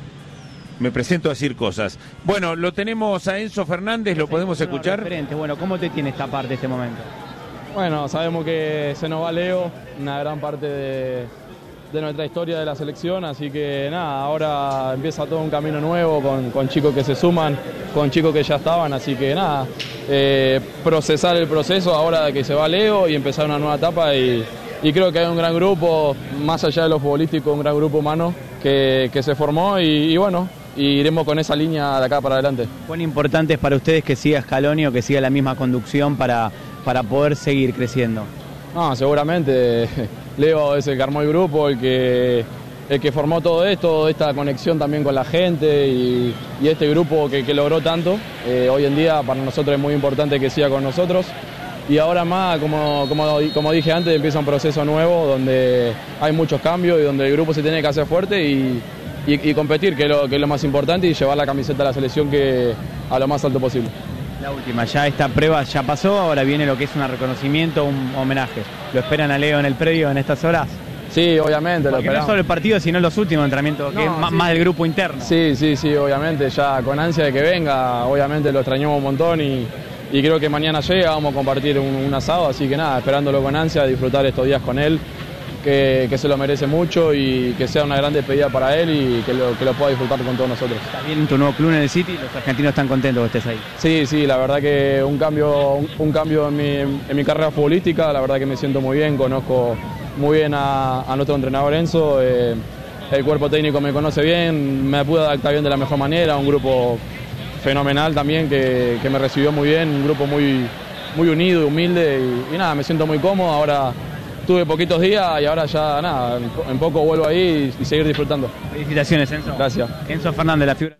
me presento a decir cosas. Bueno, lo tenemos a Enzo Fernández, ¿lo podemos escuchar? Referente. Bueno, ¿cómo te tiene esta parte, este momento? Bueno, sabemos que se nos va Leo, una gran parte de, de nuestra historia de la selección, así que nada, ahora empieza todo un camino nuevo con, con chicos que se suman, con chicos que ya estaban, así que nada, eh, procesar el proceso ahora de que se va Leo y empezar una nueva etapa y, y creo que hay un gran grupo, más allá de lo futbolístico, un gran grupo humano que, que se formó y, y bueno, y iremos con esa línea de acá para adelante. ¿Cuán importante es para ustedes que siga Scaloni o que siga la misma conducción para, para poder seguir creciendo? No, seguramente Leo es el que armó el grupo, el que, el que formó todo esto, esta conexión también con la gente y, y este grupo que, que logró tanto. Eh, hoy en día para nosotros es muy importante que siga con nosotros. Y ahora más, como, como, como dije antes, empieza un proceso nuevo donde hay muchos cambios y donde el grupo se tiene que hacer fuerte y, y, y competir, que es, lo, que es lo más importante, y llevar la camiseta de la selección que, a lo más alto posible. La última, ya esta prueba ya pasó, ahora viene lo que es un reconocimiento, un homenaje. ¿Lo esperan a Leo en el predio en estas horas? Sí, obviamente. Porque lo no es solo el partido, sino los últimos entrenamientos, que No, es más, sí. más del grupo interno. Sí, sí, sí, obviamente, ya con ansia de que venga, obviamente lo extrañamos un montón y, y creo que mañana llega, vamos a compartir un, un asado, así que nada, esperándolo con ansia, disfrutar estos días con él, que, que se lo merece mucho y que sea una gran despedida para él y que lo, que lo pueda disfrutar con todos nosotros. Está bien en tu nuevo club en el City, los argentinos están contentos que estés ahí. Sí, sí, la verdad que un cambio, un, un cambio en mi, en mi carrera futbolística, la verdad que me siento muy bien, conozco muy bien a, a nuestro entrenador Enzo, eh, el cuerpo técnico me conoce bien, me pude adaptar bien de la mejor manera, un grupo fenomenal también que, que me recibió muy bien, un grupo muy, muy unido y humilde y, y nada, me siento muy cómodo, ahora tuve poquitos días y ahora ya nada, en, en poco vuelvo ahí y, y seguir disfrutando. Felicitaciones, Enzo. Gracias. Enzo Fernández, la figura.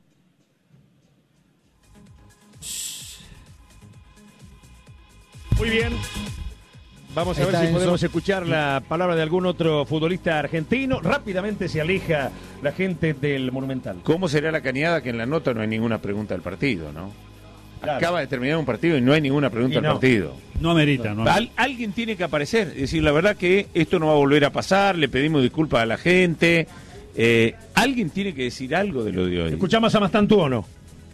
Muy bien. Vamos a Está ver si Enzo. podemos escuchar la palabra de algún otro futbolista argentino. Rápidamente se aleja la gente del Monumental. ¿Cómo será la cañada que en la nota no hay ninguna pregunta del partido, no? Claro. Acaba de terminar un partido y no hay ninguna pregunta Y del no. partido. No amerita, no Al- alguien tiene que aparecer, es decir, la verdad que esto no va a volver a pasar, le pedimos disculpas a la gente, eh, alguien tiene que decir algo de lo de hoy. ¿Escuchamos a Mastantuono?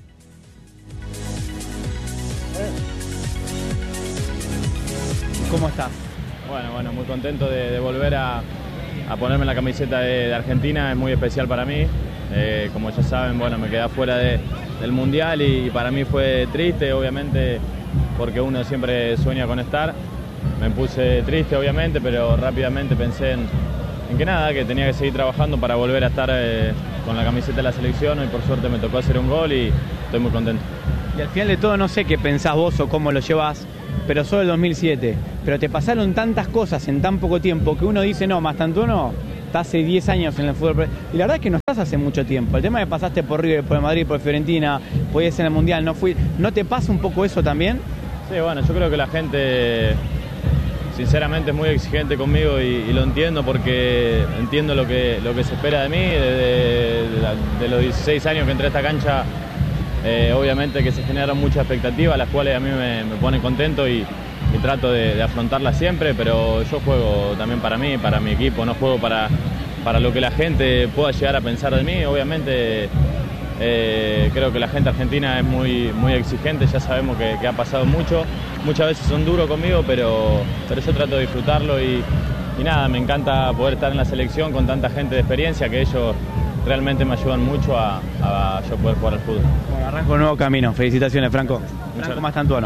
¿Cómo está? Bueno, bueno, muy contento de, de volver a, a ponerme la camiseta de, de Argentina, es muy especial para mí. Eh, como ya saben, bueno, me quedé fuera de, del Mundial y, y para mí fue triste, obviamente, porque uno siempre sueña con estar. me puse triste obviamente, pero rápidamente pensé en, en que nada, que tenía que seguir trabajando para volver a estar eh, con la camiseta de la selección y por suerte me tocó hacer un gol y estoy muy contento. Y al final de todo no sé qué pensás vos o cómo lo llevas, pero sos del dos mil siete, pero te pasaron tantas cosas en tan poco tiempo que uno dice, no, Mastantuono está hace diez años en el fútbol, y la verdad es que no estás hace mucho tiempo. El tema de que pasaste por River, por Madrid, por Fiorentina, podías en el Mundial, no fui, ¿no te pasa un poco eso también? Sí, bueno, yo creo que la gente sinceramente es muy exigente conmigo y, y lo entiendo porque entiendo lo que, lo que se espera de mí, desde de, de los dieciséis años que entré a esta cancha. Eh, obviamente que se generan muchas expectativas, las cuales a mí me, me ponen contento y, y trato de, de afrontarlas siempre, pero yo juego también para mí, para mi equipo, no juego para, para lo que la gente pueda llegar a pensar de mí. Obviamente eh, creo que la gente argentina es muy, muy exigente, ya sabemos que, que ha pasado mucho, muchas veces son duros conmigo, pero, pero yo trato de disfrutarlo y, y nada, me encanta poder estar en la selección con tanta gente de experiencia que ellos realmente me ayudan mucho a, a yo poder jugar al fútbol. Bueno, arranco un nuevo camino. Felicitaciones, Franco. Franco Mastantuono.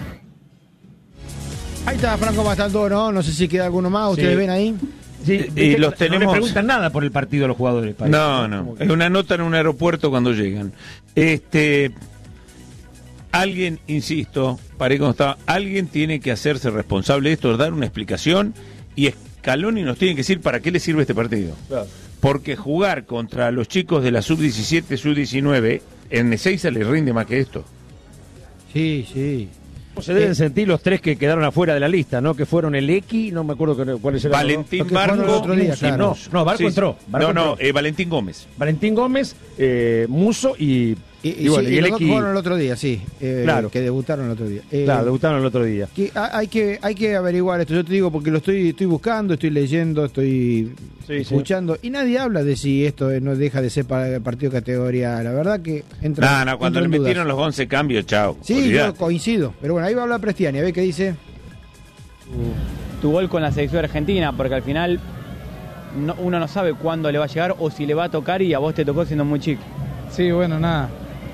Ahí está Franco Mastantuono, no sé si queda alguno más, ¿ustedes Sí. ven ahí? Sí, y ¿viste? los No tenemos. le preguntan nada por el partido a los jugadores. parece. No, no. Es una nota en un aeropuerto cuando llegan. Este. Alguien, insisto, paré como estaba, alguien tiene que hacerse responsable de esto, dar una explicación y Scaloni nos tiene que decir para qué le sirve este partido. Claro. Porque jugar contra los chicos de la sub diecisiete, sub diecinueve, en Ezeiza les rinde más que esto. Sí, sí. Se deben sentir los tres que quedaron afuera de la lista, ¿no? Que fueron el X, no me acuerdo que- cuáles eran. Valentín los dos. Los que fueron el Barco. otro día, claro. No, no, Barco Sí, sí. entró. Barco no, no, entró. eh, Valentín Gómez. Valentín Gómez, eh, Muso y. Y, y bueno, sí, y y el los dos X. fueron el otro día, sí. eh, Claro. Que debutaron el otro día. Eh, Claro, debutaron el otro día. que ha- hay que hay que averiguar esto, yo te digo porque lo estoy estoy buscando, estoy leyendo, estoy Sí, escuchando y nadie habla de si esto no deja de ser para partido de categoría. La verdad que entra No, no, cuando entro le en metieron dudas. los once cambios, chao. Sí, olvidate. yo coincido, pero bueno, ahí va a hablar Prestiani, a ver qué dice. Tu gol con la selección argentina, porque al final no- uno no sabe cuándo le va a llegar o si le va a tocar y a vos te tocó siendo muy chico. Sí, bueno, nada.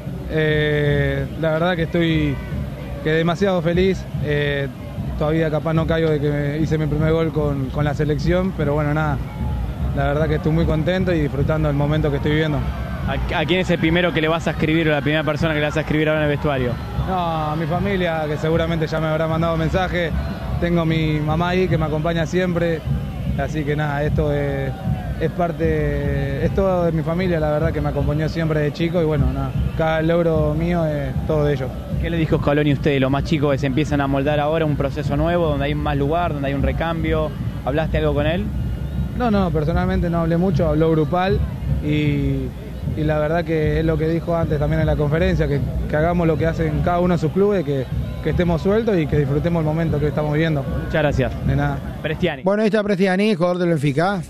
Eh, la verdad que estoy que demasiado feliz. Eh, todavía capaz no caigo de que me hice mi primer gol con, con la selección, pero bueno, nada. La verdad que estoy muy contento y disfrutando del momento que estoy viviendo. ¿A, a quién es el primero que le vas a escribir o la primera persona que le vas a escribir ahora en el vestuario? No, a mi familia, que seguramente ya me habrá mandado mensaje. Tengo mi mamá ahí que me acompaña siempre. Así que nada, esto es, es parte, es todo de mi familia, la verdad que me acompañó siempre de chico y bueno, nada, cada logro mío es todo de ellos. ¿Qué le dijo Scaloni a usted, los más chicos que se empiezan a moldar ahora un proceso nuevo, donde hay más lugar, donde hay un recambio? ¿Hablaste algo con él? No, no, personalmente no hablé mucho, habló grupal y, y la verdad que es lo que dijo antes también en la conferencia, que, que hagamos lo que hacen cada uno de sus clubes, que, que estemos sueltos y que disfrutemos el momento que estamos viviendo. Muchas gracias. De nada. Prestiani. Bueno, ahí está Prestiani, jugador del Benfica.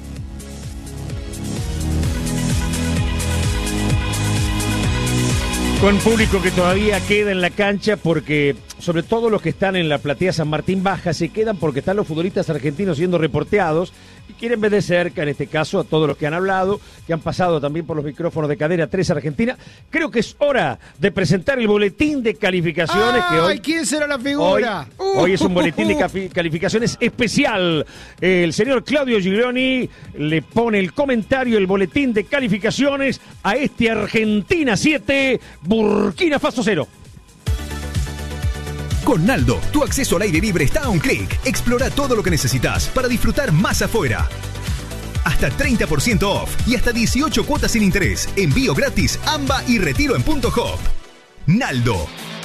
Con público que todavía queda en la cancha porque, sobre todo los que están en la platea San Martín Baja, se quedan porque están los futbolistas argentinos siendo reporteados y quieren ver de cerca, en este caso, a todos los que han hablado, que han pasado también por los micrófonos de Cadena tres Argentina. Creo que es hora de presentar el boletín de calificaciones que hoy... ¡Ay, quién será la figura! Hoy, hoy es un boletín de cafi- calificaciones especial. El señor Claudio Giglioni le pone el comentario, el boletín de calificaciones a este Argentina siete, Burkina Faso cero. Con Naldo, tu acceso al aire libre está a un clic. Explora todo lo que necesitas para disfrutar más afuera. Hasta treinta por ciento off y hasta dieciocho cuotas sin interés. Envío gratis, AMBA y retiro en punto hop. Naldo.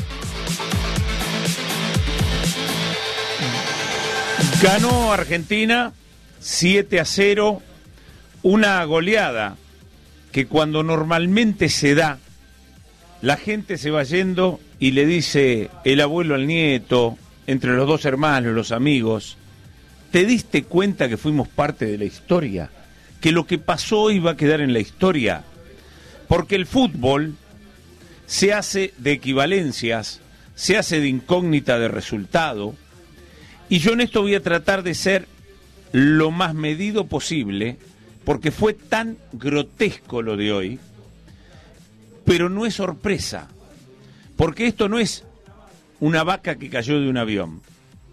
Ganó Argentina siete a cero, una goleada que cuando normalmente se da, la gente se va yendo y le dice el abuelo al nieto, entre los dos hermanos, los amigos, ¿te diste cuenta que fuimos parte de la historia? Que lo que pasó hoy va a quedar en la historia. Porque el fútbol se hace de equivalencias, se hace de incógnita de resultado, y yo en esto voy a tratar de ser lo más medido posible, porque fue tan grotesco lo de hoy, pero no es sorpresa, porque esto no es una vaca que cayó de un avión.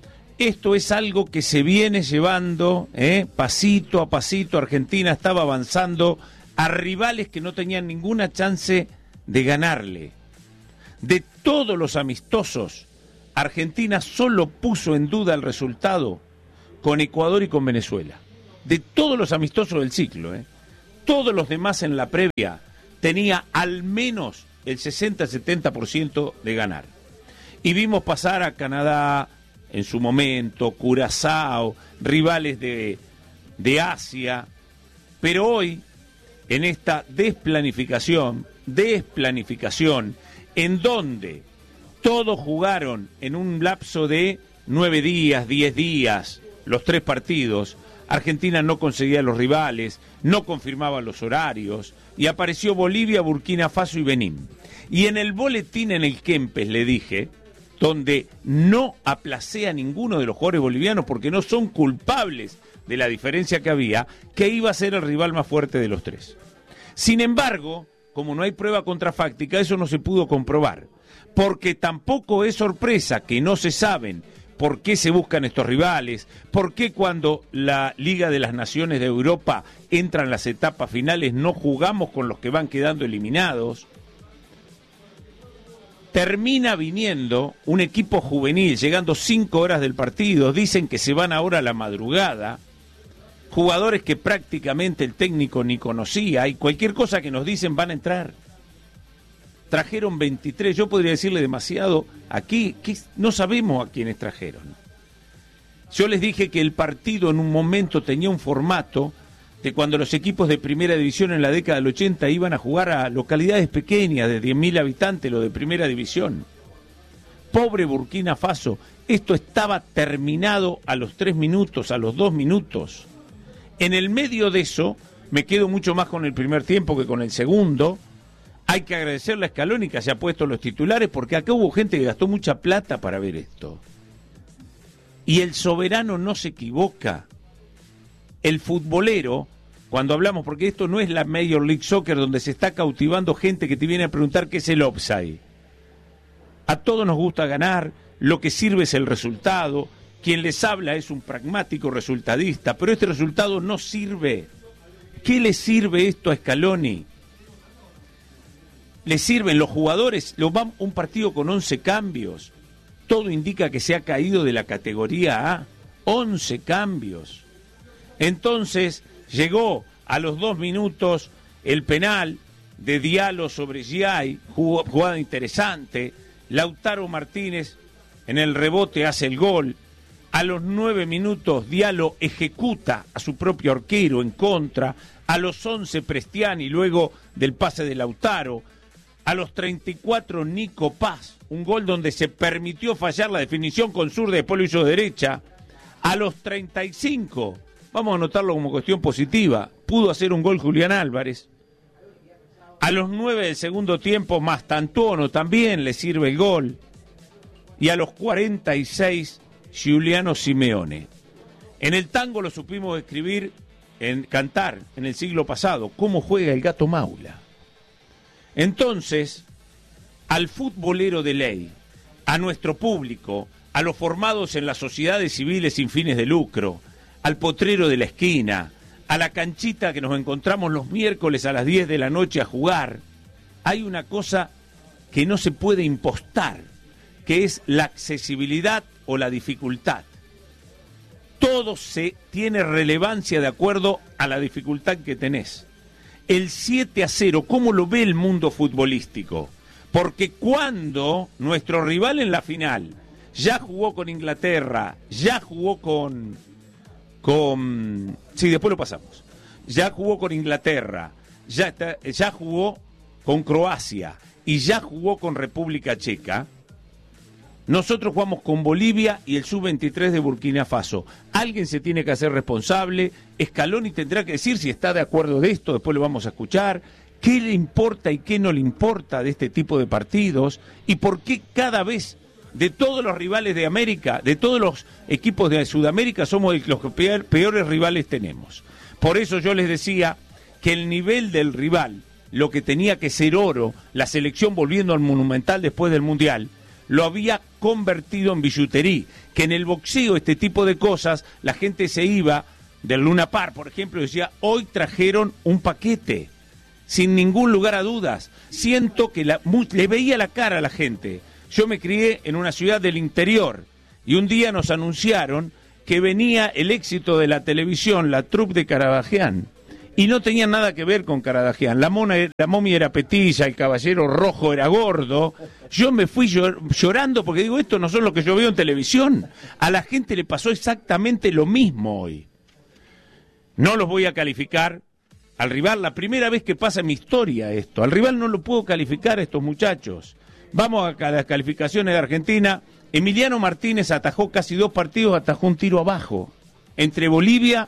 esto es algo que se viene llevando, ¿eh? pasito a pasito. Argentina estaba avanzando a rivales que no tenían ninguna chance de ganarle. De todos los amistosos, Argentina solo puso en duda el resultado con Ecuador y con Venezuela. De todos los amistosos del ciclo, ¿eh? Todos los demás en la previa tenía al menos el sesenta a setenta por ciento de ganar. Y vimos pasar a Canadá en su momento, Curazao, rivales de, de Asia, pero hoy, en esta desplanificación, desplanificación, en donde todos jugaron en un lapso de nueve días, diez días, los tres partidos, Argentina no conseguía los rivales, no confirmaba los horarios, y apareció Bolivia, Burkina Faso y Benín. Y en el boletín en el Kempes le dije, donde no aplacé a ninguno de los jugadores bolivianos porque no son culpables de la diferencia que había, que iba a ser el rival más fuerte de los tres. Sin embargo, como no hay prueba contrafáctica, eso no se pudo comprobar, porque tampoco es sorpresa que no se saben por qué se buscan estos rivales, por qué cuando la Liga de las Naciones de Europa entra en las etapas finales no jugamos con los que van quedando eliminados. Termina viniendo un equipo juvenil, llegando cinco horas del partido, dicen que se van ahora a la madrugada, jugadores que prácticamente el técnico ni conocía, y cualquier cosa que nos dicen van a entrar. Trajeron veintitrés, yo podría decirle demasiado aquí, que no sabemos a quiénes trajeron. Yo les dije que el partido en un momento tenía un formato de cuando los equipos de primera división en la década del ochenta iban a jugar a localidades pequeñas de diez mil habitantes, lo de primera división. Pobre Burkina Faso, esto estaba terminado a los tres minutos, a los dos minutos. En el medio de eso, me quedo mucho más con el primer tiempo que con el segundo. Hay que agradecerle a Scaloni que haya puesto los titulares, porque acá hubo gente que gastó mucha plata para ver esto. Y el soberano no se equivoca. El futbolero, cuando hablamos, porque esto no es la Major League Soccer donde se está cautivando gente que te viene a preguntar qué es el offside. A todos nos gusta ganar, lo que sirve es el resultado, quien les habla es un pragmático resultadista, pero este resultado no sirve. ¿Qué le sirve esto a Scaloni? Le sirven los jugadores, lo va un partido con once cambios, todo indica que se ha caído de la categoría A, once cambios. Entonces llegó a los dos minutos el penal de Diallo sobre Giai, jugada interesante. Lautaro Martínez en el rebote hace el gol. A los nueve minutos Diallo ejecuta a su propio arquero en contra. A los once Prestiani luego del pase de Lautaro. A los treinta y cuatro Nico Paz, un gol donde se permitió fallar la definición con zurda y después lo hizo derecha. A los treinta y cinco, vamos a anotarlo como cuestión positiva, pudo hacer un gol Julián Álvarez. A los nueve del segundo tiempo, Mastantuono también le sirve el gol. Y a los cuarenta y seis, Giuliano Simeone. En el tango lo supimos escribir, en cantar, en el siglo pasado, cómo juega el Gato Maula. Entonces, al futbolero de ley, a nuestro público, a los formados en las sociedades civiles sin fines de lucro, al potrero de la esquina, a la canchita que nos encontramos los miércoles a las diez de la noche a jugar, hay una cosa que no se puede impostar, que es la accesibilidad o la dificultad. Todo se tiene relevancia de acuerdo a la dificultad que tenés. El siete a cero, ¿cómo lo ve el mundo futbolístico? Porque cuando nuestro rival en la final ya jugó con Inglaterra, ya jugó con... con sí, después lo pasamos. Ya jugó con Inglaterra, ya, está, ya jugó con Croacia y ya jugó con República Checa. Nosotros jugamos con Bolivia y el sub veintitrés de Burkina Faso. Alguien se tiene que hacer responsable. Scaloni tendrá que decir si está de acuerdo de esto, después lo vamos a escuchar. ¿Qué le importa y qué no le importa de este tipo de partidos? ¿Y por qué cada vez, de todos los rivales de América, de todos los equipos de Sudamérica, somos los que peor, peores rivales tenemos? Por eso yo les decía que el nivel del rival, lo que tenía que ser oro, la selección volviendo al Monumental después del Mundial, lo había convertido en billutería, que en el boxeo este tipo de cosas, la gente se iba del Luna Park, por ejemplo, y decía, hoy trajeron un paquete, sin ningún lugar a dudas. Siento que la, muy, le veía la cara a la gente. Yo me crié en una ciudad del interior, y un día nos anunciaron que venía el éxito de la televisión, la troupe de Caradagian, y no tenía nada que ver con Caradagian. La, mona, la momia era petiza, el caballero rojo era gordo. Yo me fui llor, llorando porque digo, esto no son lo que yo veo en televisión. A la gente le pasó exactamente lo mismo hoy. No los voy a calificar al rival, la primera vez que pasa en mi historia esto. Al rival no lo puedo calificar a estos muchachos. Vamos a las calificaciones de Argentina. Emiliano Martínez atajó casi dos partidos, atajó un tiro abajo. Entre Bolivia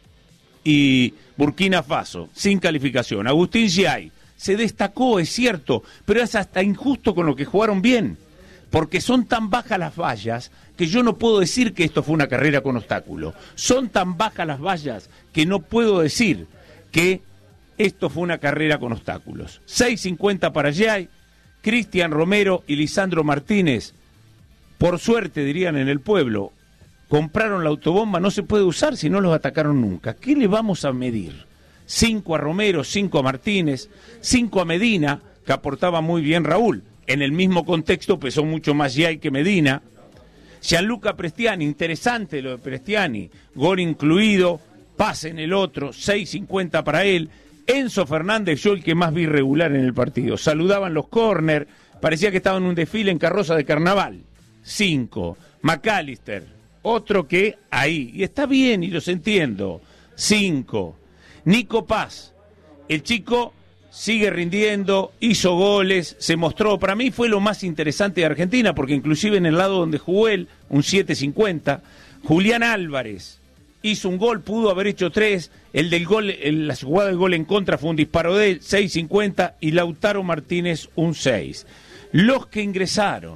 y Burkina Faso, sin calificación. Agustín Giay se destacó, es cierto, pero es hasta injusto con lo que jugaron bien, porque son tan bajas las vallas que yo no puedo decir que esto fue una carrera con obstáculo. Son tan bajas las vallas que no puedo decir que esto fue una carrera con obstáculos. seis cincuenta para Giay, Cristian Romero y Lisandro Martínez, por suerte dirían en el pueblo, compraron la autobomba, no se puede usar si no los atacaron nunca. ¿Qué le vamos a medir? Cinco a Romero, cinco a Martínez, cinco a Medina, que aportaba muy bien Raúl. En el mismo contexto pesó mucho más Giay que Medina. Gianluca Prestiani, interesante lo de Prestiani, gol incluido, pase en el otro, seis cincuenta para él. Enzo Fernández, yo el que más vi regular en el partido. Saludaban los córner, parecía que estaba en un desfile en carroza de carnaval. Cinco. McAllister, otro que ahí, y está bien y los entiendo. Cinco. Nico Paz, el chico sigue rindiendo, hizo goles, se mostró, para mí fue lo más interesante de Argentina, porque inclusive en el lado donde jugó él, un siete cincuenta. Julián Álvarez hizo un gol, pudo haber hecho tres, el del gol, el, la jugada del gol en contra fue un disparo de él, seis cincuenta, y Lautaro Martínez un seis. Los que ingresaron,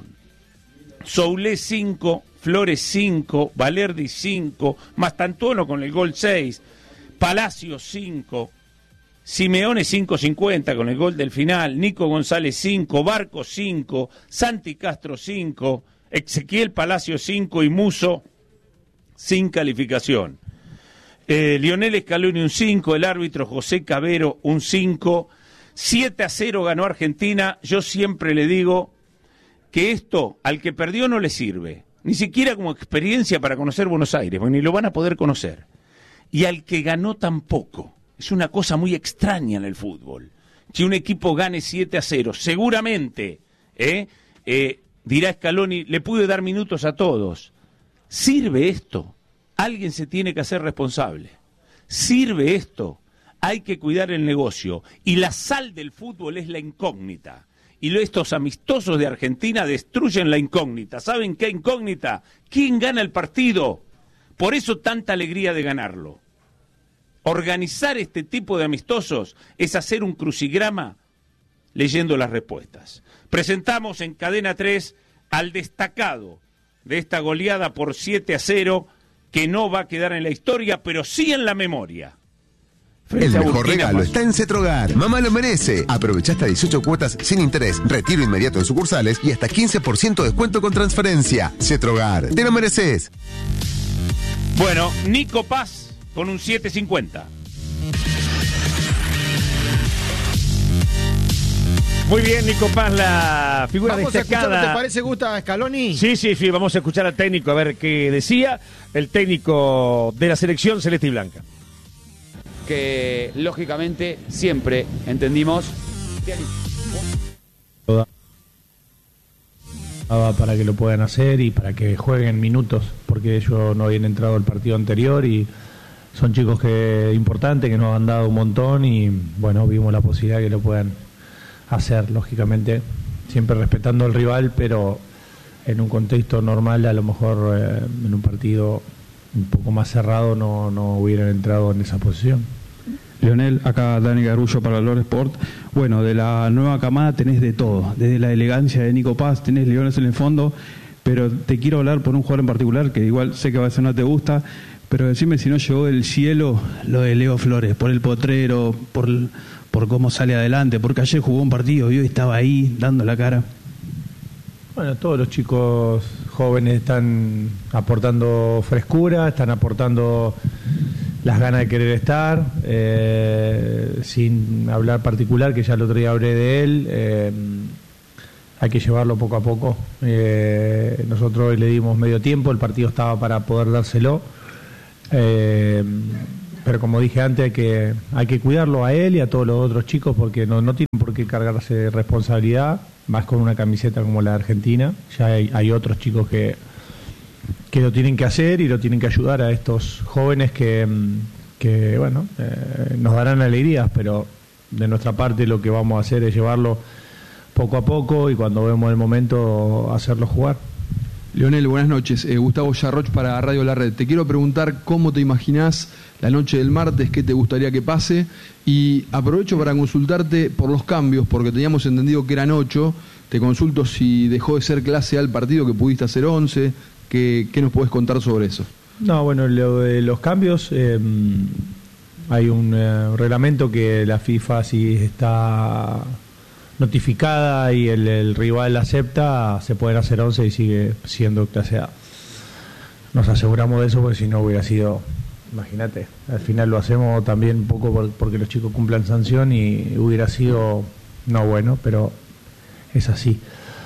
Soulé cinco, Flores cinco, Valerdi cinco, Mastantuono con el gol seis, Palacio cinco, Simeone cinco cincuenta con el gol del final, Nico González cinco, Barco cinco, Santi Castro cinco, Ezequiel Palacio cinco y Muso sin calificación. Eh, Lionel Scaloni un cinco, el árbitro José Cabero un cinco, siete a cero ganó Argentina. Yo siempre le digo que esto al que perdió no le sirve, ni siquiera como experiencia para conocer Buenos Aires, porque ni lo van a poder conocer. Y al que ganó tampoco. Es una cosa muy extraña en el fútbol. Si un equipo gane siete a cero, seguramente, ¿eh? Eh, dirá Scaloni, le pude dar minutos a todos. ¿Sirve esto? Alguien se tiene que hacer responsable. ¿Sirve esto? Hay que cuidar el negocio. Y la sal del fútbol es la incógnita. Y estos amistosos de Argentina destruyen la incógnita. ¿Saben qué incógnita? ¿Quién gana el partido? Por eso tanta alegría de ganarlo. Organizar este tipo de amistosos es hacer un crucigrama leyendo las respuestas. Presentamos en Cadena tres al destacado de esta goleada por siete a cero, que no va a quedar en la historia, pero sí en la memoria. El mejor regalo está en Cetrogar. Mamá lo merece. Aprovecha hasta dieciocho cuotas sin interés, retiro inmediato en sucursales y hasta quince por ciento de descuento con transferencia. Cetrogar, te lo mereces. Bueno, Nico Paz con un siete cincuenta. Muy bien, Nico Paz, la figura vamos destacada. A escuchar, ¿te parece gusta Scaloni? Sí, sí, sí, vamos a escuchar al técnico a ver qué decía el técnico de la selección celeste y blanca. Que lógicamente siempre entendimos para que lo puedan hacer y para que jueguen minutos, porque ellos no habían entrado al partido anterior y son chicos que importantes, que nos han dado un montón y bueno, vimos la posibilidad que lo puedan hacer, lógicamente, siempre respetando al rival, pero en un contexto normal, a lo mejor eh, en un partido un poco más cerrado no, no hubieran entrado en esa posición. Leonel, acá Dani Garullo para Lore Sport. Bueno, de la nueva camada tenés de todo, desde la elegancia de Nico Paz, tenés Leones en el fondo, pero te quiero hablar por un jugador en particular que igual sé que a veces no te gusta, pero decime si no llegó del cielo lo de Leo Flores, por el potrero, por, por cómo sale adelante, porque ayer jugó un partido y hoy estaba ahí dando la cara. Bueno, todos los chicos jóvenes están aportando frescura, están aportando las ganas de querer estar, eh, sin hablar particular, que ya el otro día hablé de él, eh, hay que llevarlo poco a poco. Eh, nosotros hoy le dimos medio tiempo, el partido estaba para poder dárselo, eh, pero como dije antes, hay que, hay que cuidarlo a él y a todos los otros chicos, porque no, no tienen por qué cargarse de responsabilidad, más con una camiseta como la de Argentina. Ya hay, hay otros chicos que, que lo tienen que hacer y lo tienen que ayudar a estos jóvenes que, que bueno, eh, nos darán alegrías, pero de nuestra parte lo que vamos a hacer es llevarlo poco a poco y cuando vemos el momento hacerlo jugar. Leonel, buenas noches. Eh, Gustavo Yarroch para Radio La Red. Te quiero preguntar cómo te imaginás la noche del martes, qué te gustaría que pase, y aprovecho para consultarte por los cambios, porque teníamos entendido que eran ocho. Te consulto si dejó de ser clase A el partido, que pudiste hacer once. ¿Qué, qué nos podés contar sobre eso? No, bueno, lo de los cambios, eh, hay un eh, reglamento que la FIFA, si está notificada y el, el rival acepta, se pueden hacer once y sigue siendo clase A. Nos aseguramos de eso, porque si no hubiera sido, imagínate, al final lo hacemos también un poco por, porque los chicos cumplan sanción y hubiera sido no bueno, pero es así.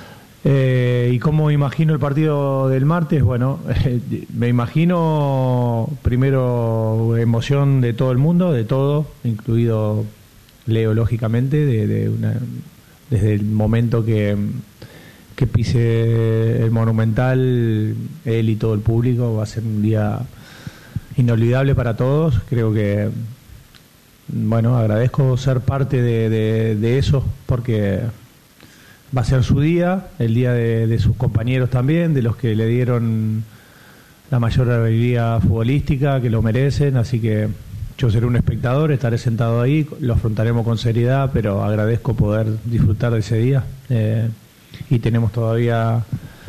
Eh, ¿Y cómo imagino el partido del martes? Bueno, eh, me imagino primero emoción de todo el mundo, de todo, incluido Leo, lógicamente, de, de una, desde el momento que, que pise el Monumental, él y todo el público, va a ser un día inolvidable para todos. Creo que, bueno, agradezco ser parte de, de, de eso, porque va a ser su día, el día de, de sus compañeros también, de los que le dieron la mayor habilidad futbolística, que lo merecen, así que yo seré un espectador, estaré sentado ahí, lo afrontaremos con seriedad, pero agradezco poder disfrutar de ese día. Eh, y tenemos todavía,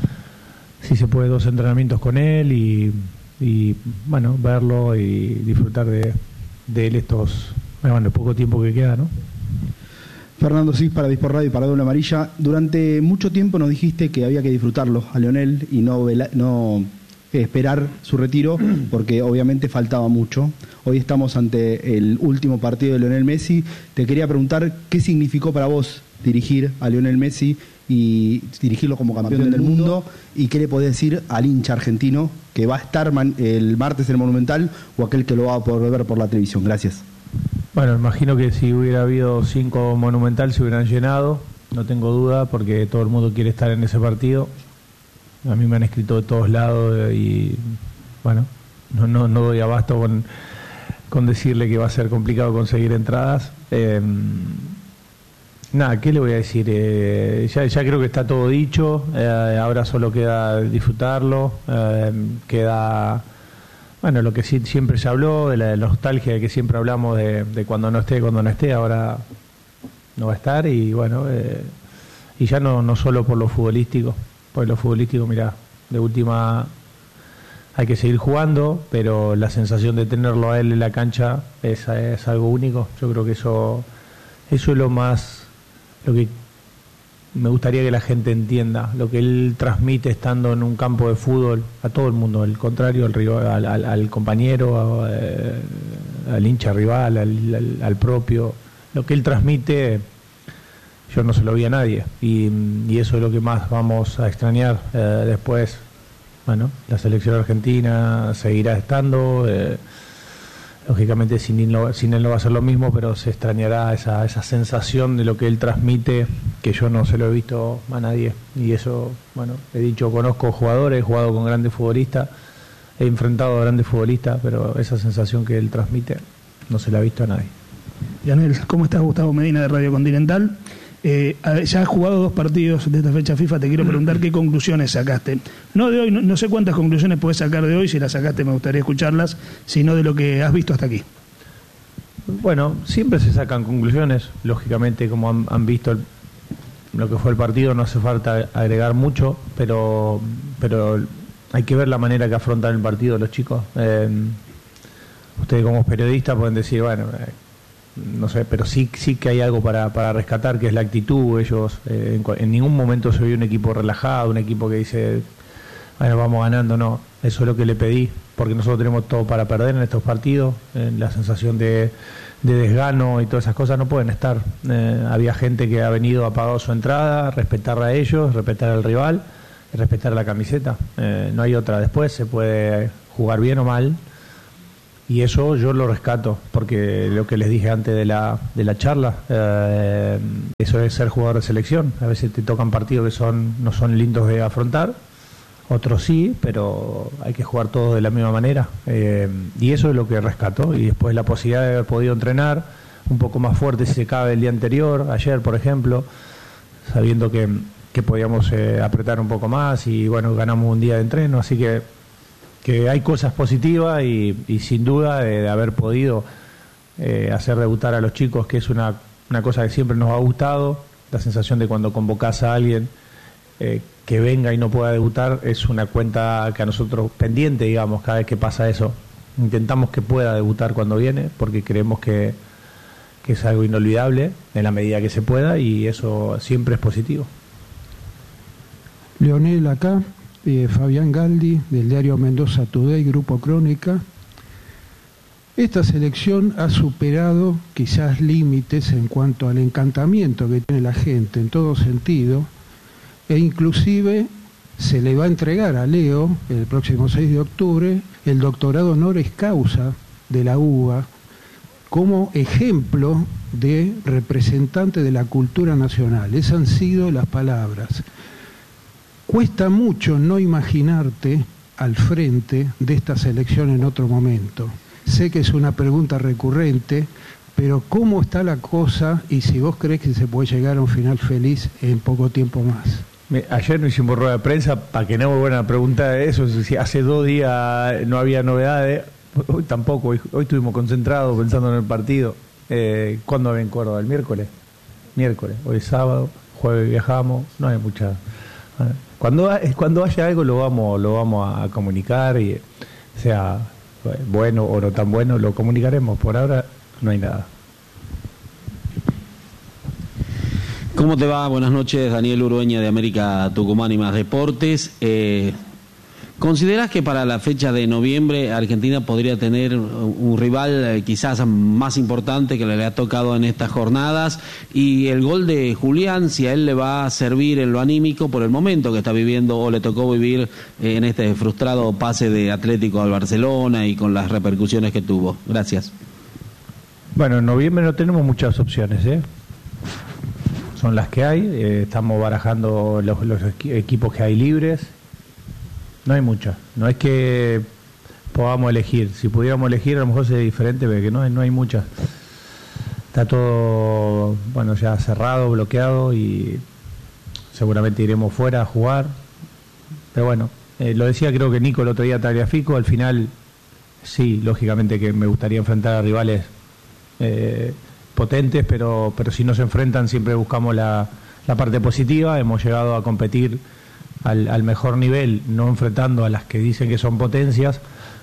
si se puede, dos entrenamientos con él y, y bueno, verlo y disfrutar de, de él estos, bueno, el poco tiempo que queda, ¿no? Fernando Cis para Dispor Radio y para Doble Amarilla. Durante mucho tiempo nos dijiste que había que disfrutarlo a Leonel y no, vela, no esperar su retiro, porque obviamente faltaba mucho. Hoy estamos ante el último partido de Lionel Messi. Te quería preguntar qué significó para vos dirigir a Lionel Messi y dirigirlo como campeón, campeón del mundo, mundo, y qué le podés decir al hincha argentino que va a estar man, el martes en el Monumental, o aquel que lo va a poder ver por la televisión. Gracias. Bueno, imagino que si hubiera habido cinco Monumental se hubieran llenado, no tengo duda, porque todo el mundo quiere estar en ese partido. A mí me han escrito de todos lados y, bueno, no, no, no doy abasto con, con decirle que va a ser complicado conseguir entradas. Eh, nada, ¿qué le voy a decir? Eh, ya, ya creo que está todo dicho, eh, ahora solo queda disfrutarlo, eh, queda... Bueno, lo que sí siempre se habló, de la nostalgia de que siempre hablamos de, de cuando no esté, cuando no esté, ahora no va a estar, y bueno, eh, y ya no, no solo por lo futbolístico, por lo futbolístico, mira, de última hay que seguir jugando, pero la sensación de tenerlo a él en la cancha es, es algo único. Yo creo que eso, eso es lo más, lo que me gustaría que la gente entienda, lo que él transmite estando en un campo de fútbol a todo el mundo, al contrario, al, rival, al, al, al compañero, eh, al hincha rival, al, al, al propio, lo que él transmite, yo no se lo vi a nadie, y, y eso es lo que más vamos a extrañar. Eh, después, bueno, la selección argentina seguirá estando, eh, lógicamente sin él, no, sin él no va a ser lo mismo, pero se extrañará esa, esa sensación de lo que él transmite, que yo no se lo he visto a nadie. Y eso, bueno, he dicho, conozco jugadores, he jugado con grandes futbolistas, he enfrentado a grandes futbolistas, pero esa sensación que él transmite no se la ha visto a nadie. Lionel, ¿cómo estás? Gustavo Medina de Radio Continental. Eh, ya has jugado dos partidos de esta fecha FIFA, te quiero preguntar qué conclusiones sacaste. No de hoy, no, no sé cuántas conclusiones puedes sacar de hoy, si las sacaste me gustaría escucharlas, sino de lo que has visto hasta aquí. Bueno, siempre se sacan conclusiones, lógicamente, como han, han visto el, lo que fue el partido, no hace falta agregar mucho, pero, pero hay que ver la manera que afrontan el partido los chicos. Eh, ustedes como periodistas pueden decir, bueno, eh, no sé, pero sí sí que hay algo para, para rescatar, que es la actitud. Ellos eh, en, en ningún momento se vio un equipo relajado, un equipo que dice, bueno, vamos ganando, no. Eso es lo que le pedí, porque nosotros tenemos todo para perder en estos partidos. Eh, la sensación de, de desgano y todas esas cosas no pueden estar. Eh, había gente que ha venido, ha pagado su entrada, respetar a ellos, respetar al rival, respetar la camiseta. Eh, no hay otra. Después se puede jugar bien o mal, y eso yo lo rescato, porque lo que les dije antes de la, de la charla, eh, eso es ser jugador de selección. A veces te tocan partidos que son no son lindos de afrontar, otros sí, pero hay que jugar todos de la misma manera, eh, y eso es lo que rescato. Y después la posibilidad de haber podido entrenar un poco más fuerte si se cabe el día anterior, ayer por ejemplo, sabiendo que, que podíamos eh, apretar un poco más, y bueno, ganamos un día de entreno, así que que hay cosas positivas, y, y sin duda de, de haber podido eh, hacer debutar a los chicos, que es una, una cosa que siempre nos ha gustado. La sensación de cuando convocás a alguien eh, que venga y no pueda debutar es una cuenta que a nosotros pendiente, digamos, cada vez que pasa eso. Intentamos que pueda debutar cuando viene, porque creemos que, que es algo inolvidable en la medida que se pueda, y eso siempre es positivo. Leonel acá. Eh, Fabián Galdi, del diario Mendoza Today, Grupo Crónica. Esta selección ha superado quizás límites en cuanto al encantamiento que tiene la gente en todo sentido, e inclusive se le va a entregar a Leo el próximo seis de octubre el doctorado honoris causa de la U B A como ejemplo de representante de la cultura nacional. Esas han sido las palabras. Cuesta mucho no imaginarte al frente de esta selección en otro momento. Sé que es una pregunta recurrente, pero ¿cómo está la cosa y si vos crees que se puede llegar a un final feliz en poco tiempo más? Ayer no hicimos rueda de prensa para que no me vuelvan a preguntar de eso. Si hace dos días no había novedades, hoy tampoco. Hoy, hoy estuvimos concentrados pensando en el partido. Eh, ¿Cuándo ven Córdoba? ¿El miércoles? Miércoles. Hoy es sábado, jueves viajamos, no hay mucha... Cuando, cuando haya algo lo vamos lo vamos a comunicar, y sea bueno o no tan bueno, lo comunicaremos. Por ahora no hay nada. ¿Cómo te va? Buenas noches, Daniel Urueña de América Tucumán y Más Deportes. Eh, ¿Considerás que para la fecha de noviembre Argentina podría tener un rival eh, quizás más importante que le ha tocado en estas jornadas? Y el gol de Julián, si a él le va a servir en lo anímico por el momento que está viviendo o le tocó vivir eh, en este frustrado pase de Atlético al Barcelona y con las repercusiones que tuvo. Gracias. Bueno, en noviembre no tenemos muchas opciones, ¿eh? Son las que hay. Eh, estamos barajando los, los equipos que hay libres. No hay muchas, no es que podamos elegir. Si pudiéramos elegir a lo mejor sería diferente, pero que no, no hay muchas. Está todo, bueno, ya cerrado, bloqueado, y seguramente iremos fuera a jugar. Pero bueno, eh, lo decía creo que Nico el otro día, Tagliafico, al final sí, lógicamente que me gustaría enfrentar a rivales eh, potentes, pero, pero si no se enfrentan siempre buscamos la, la parte positiva. Hemos llegado a competir Al, al mejor nivel, no enfrentando a las que dicen que son potencias.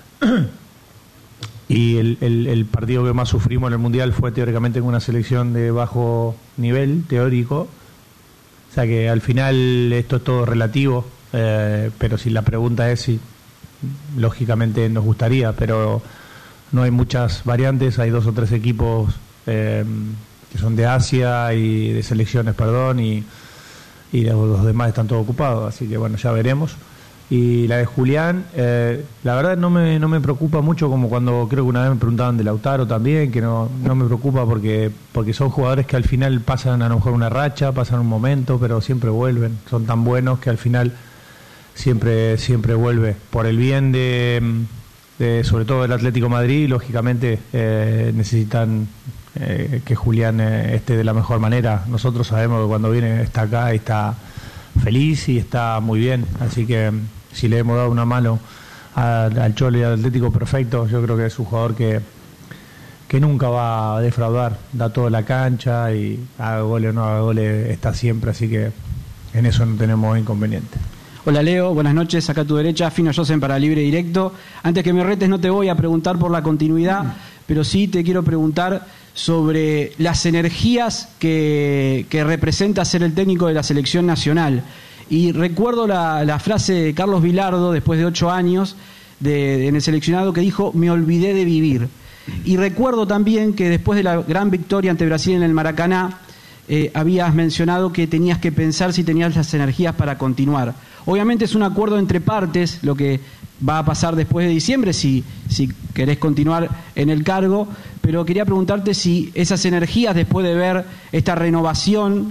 Y el, el, el partido que más sufrimos en el Mundial fue teóricamente con una selección de bajo nivel teórico. O sea que al final esto es todo relativo, eh, pero si la pregunta es si, lógicamente nos gustaría, pero no hay muchas variantes. Hay dos o tres equipos eh, que son de Asia y de selecciones, perdón, y y los demás están todos ocupados, así que bueno, ya veremos. Y la de Julián, eh, la verdad no me no me preocupa mucho, como cuando creo que una vez me preguntaban de Lautaro también, que no no me preocupa porque porque son jugadores que al final pasan a lo mejor una racha, pasan un momento, pero siempre vuelven. Son tan buenos que al final siempre siempre vuelve. Por el bien de, de sobre todo del Atlético de Madrid, lógicamente eh, necesitan Eh, que Julián eh, esté de la mejor manera. Nosotros sabemos que cuando viene está acá, está feliz y está muy bien, así que si le hemos dado una mano a, al Cholo y al Atlético, perfecto. Yo creo que es un jugador que que nunca va a defraudar, da toda la cancha y haga goles o no haga goles, está siempre, así que en eso no tenemos inconveniente. Hola Leo, buenas noches, acá a tu derecha, Fino Josen para Libre Directo. Antes que me retes no te voy a preguntar por la continuidad, pero sí te quiero preguntar sobre las energías que, que representa ser el técnico de la selección nacional. Y recuerdo la, la frase de Carlos Vilardo, después de ocho años de, en el seleccionado, que dijo: me olvidé de vivir. Y recuerdo también que después de la gran victoria ante Brasil en el Maracaná, eh, habías mencionado que tenías que pensar si tenías las energías para continuar. Obviamente es un acuerdo entre partes lo que va a pasar después de diciembre, si, si querés continuar en el cargo, pero quería preguntarte si esas energías, después de ver esta renovación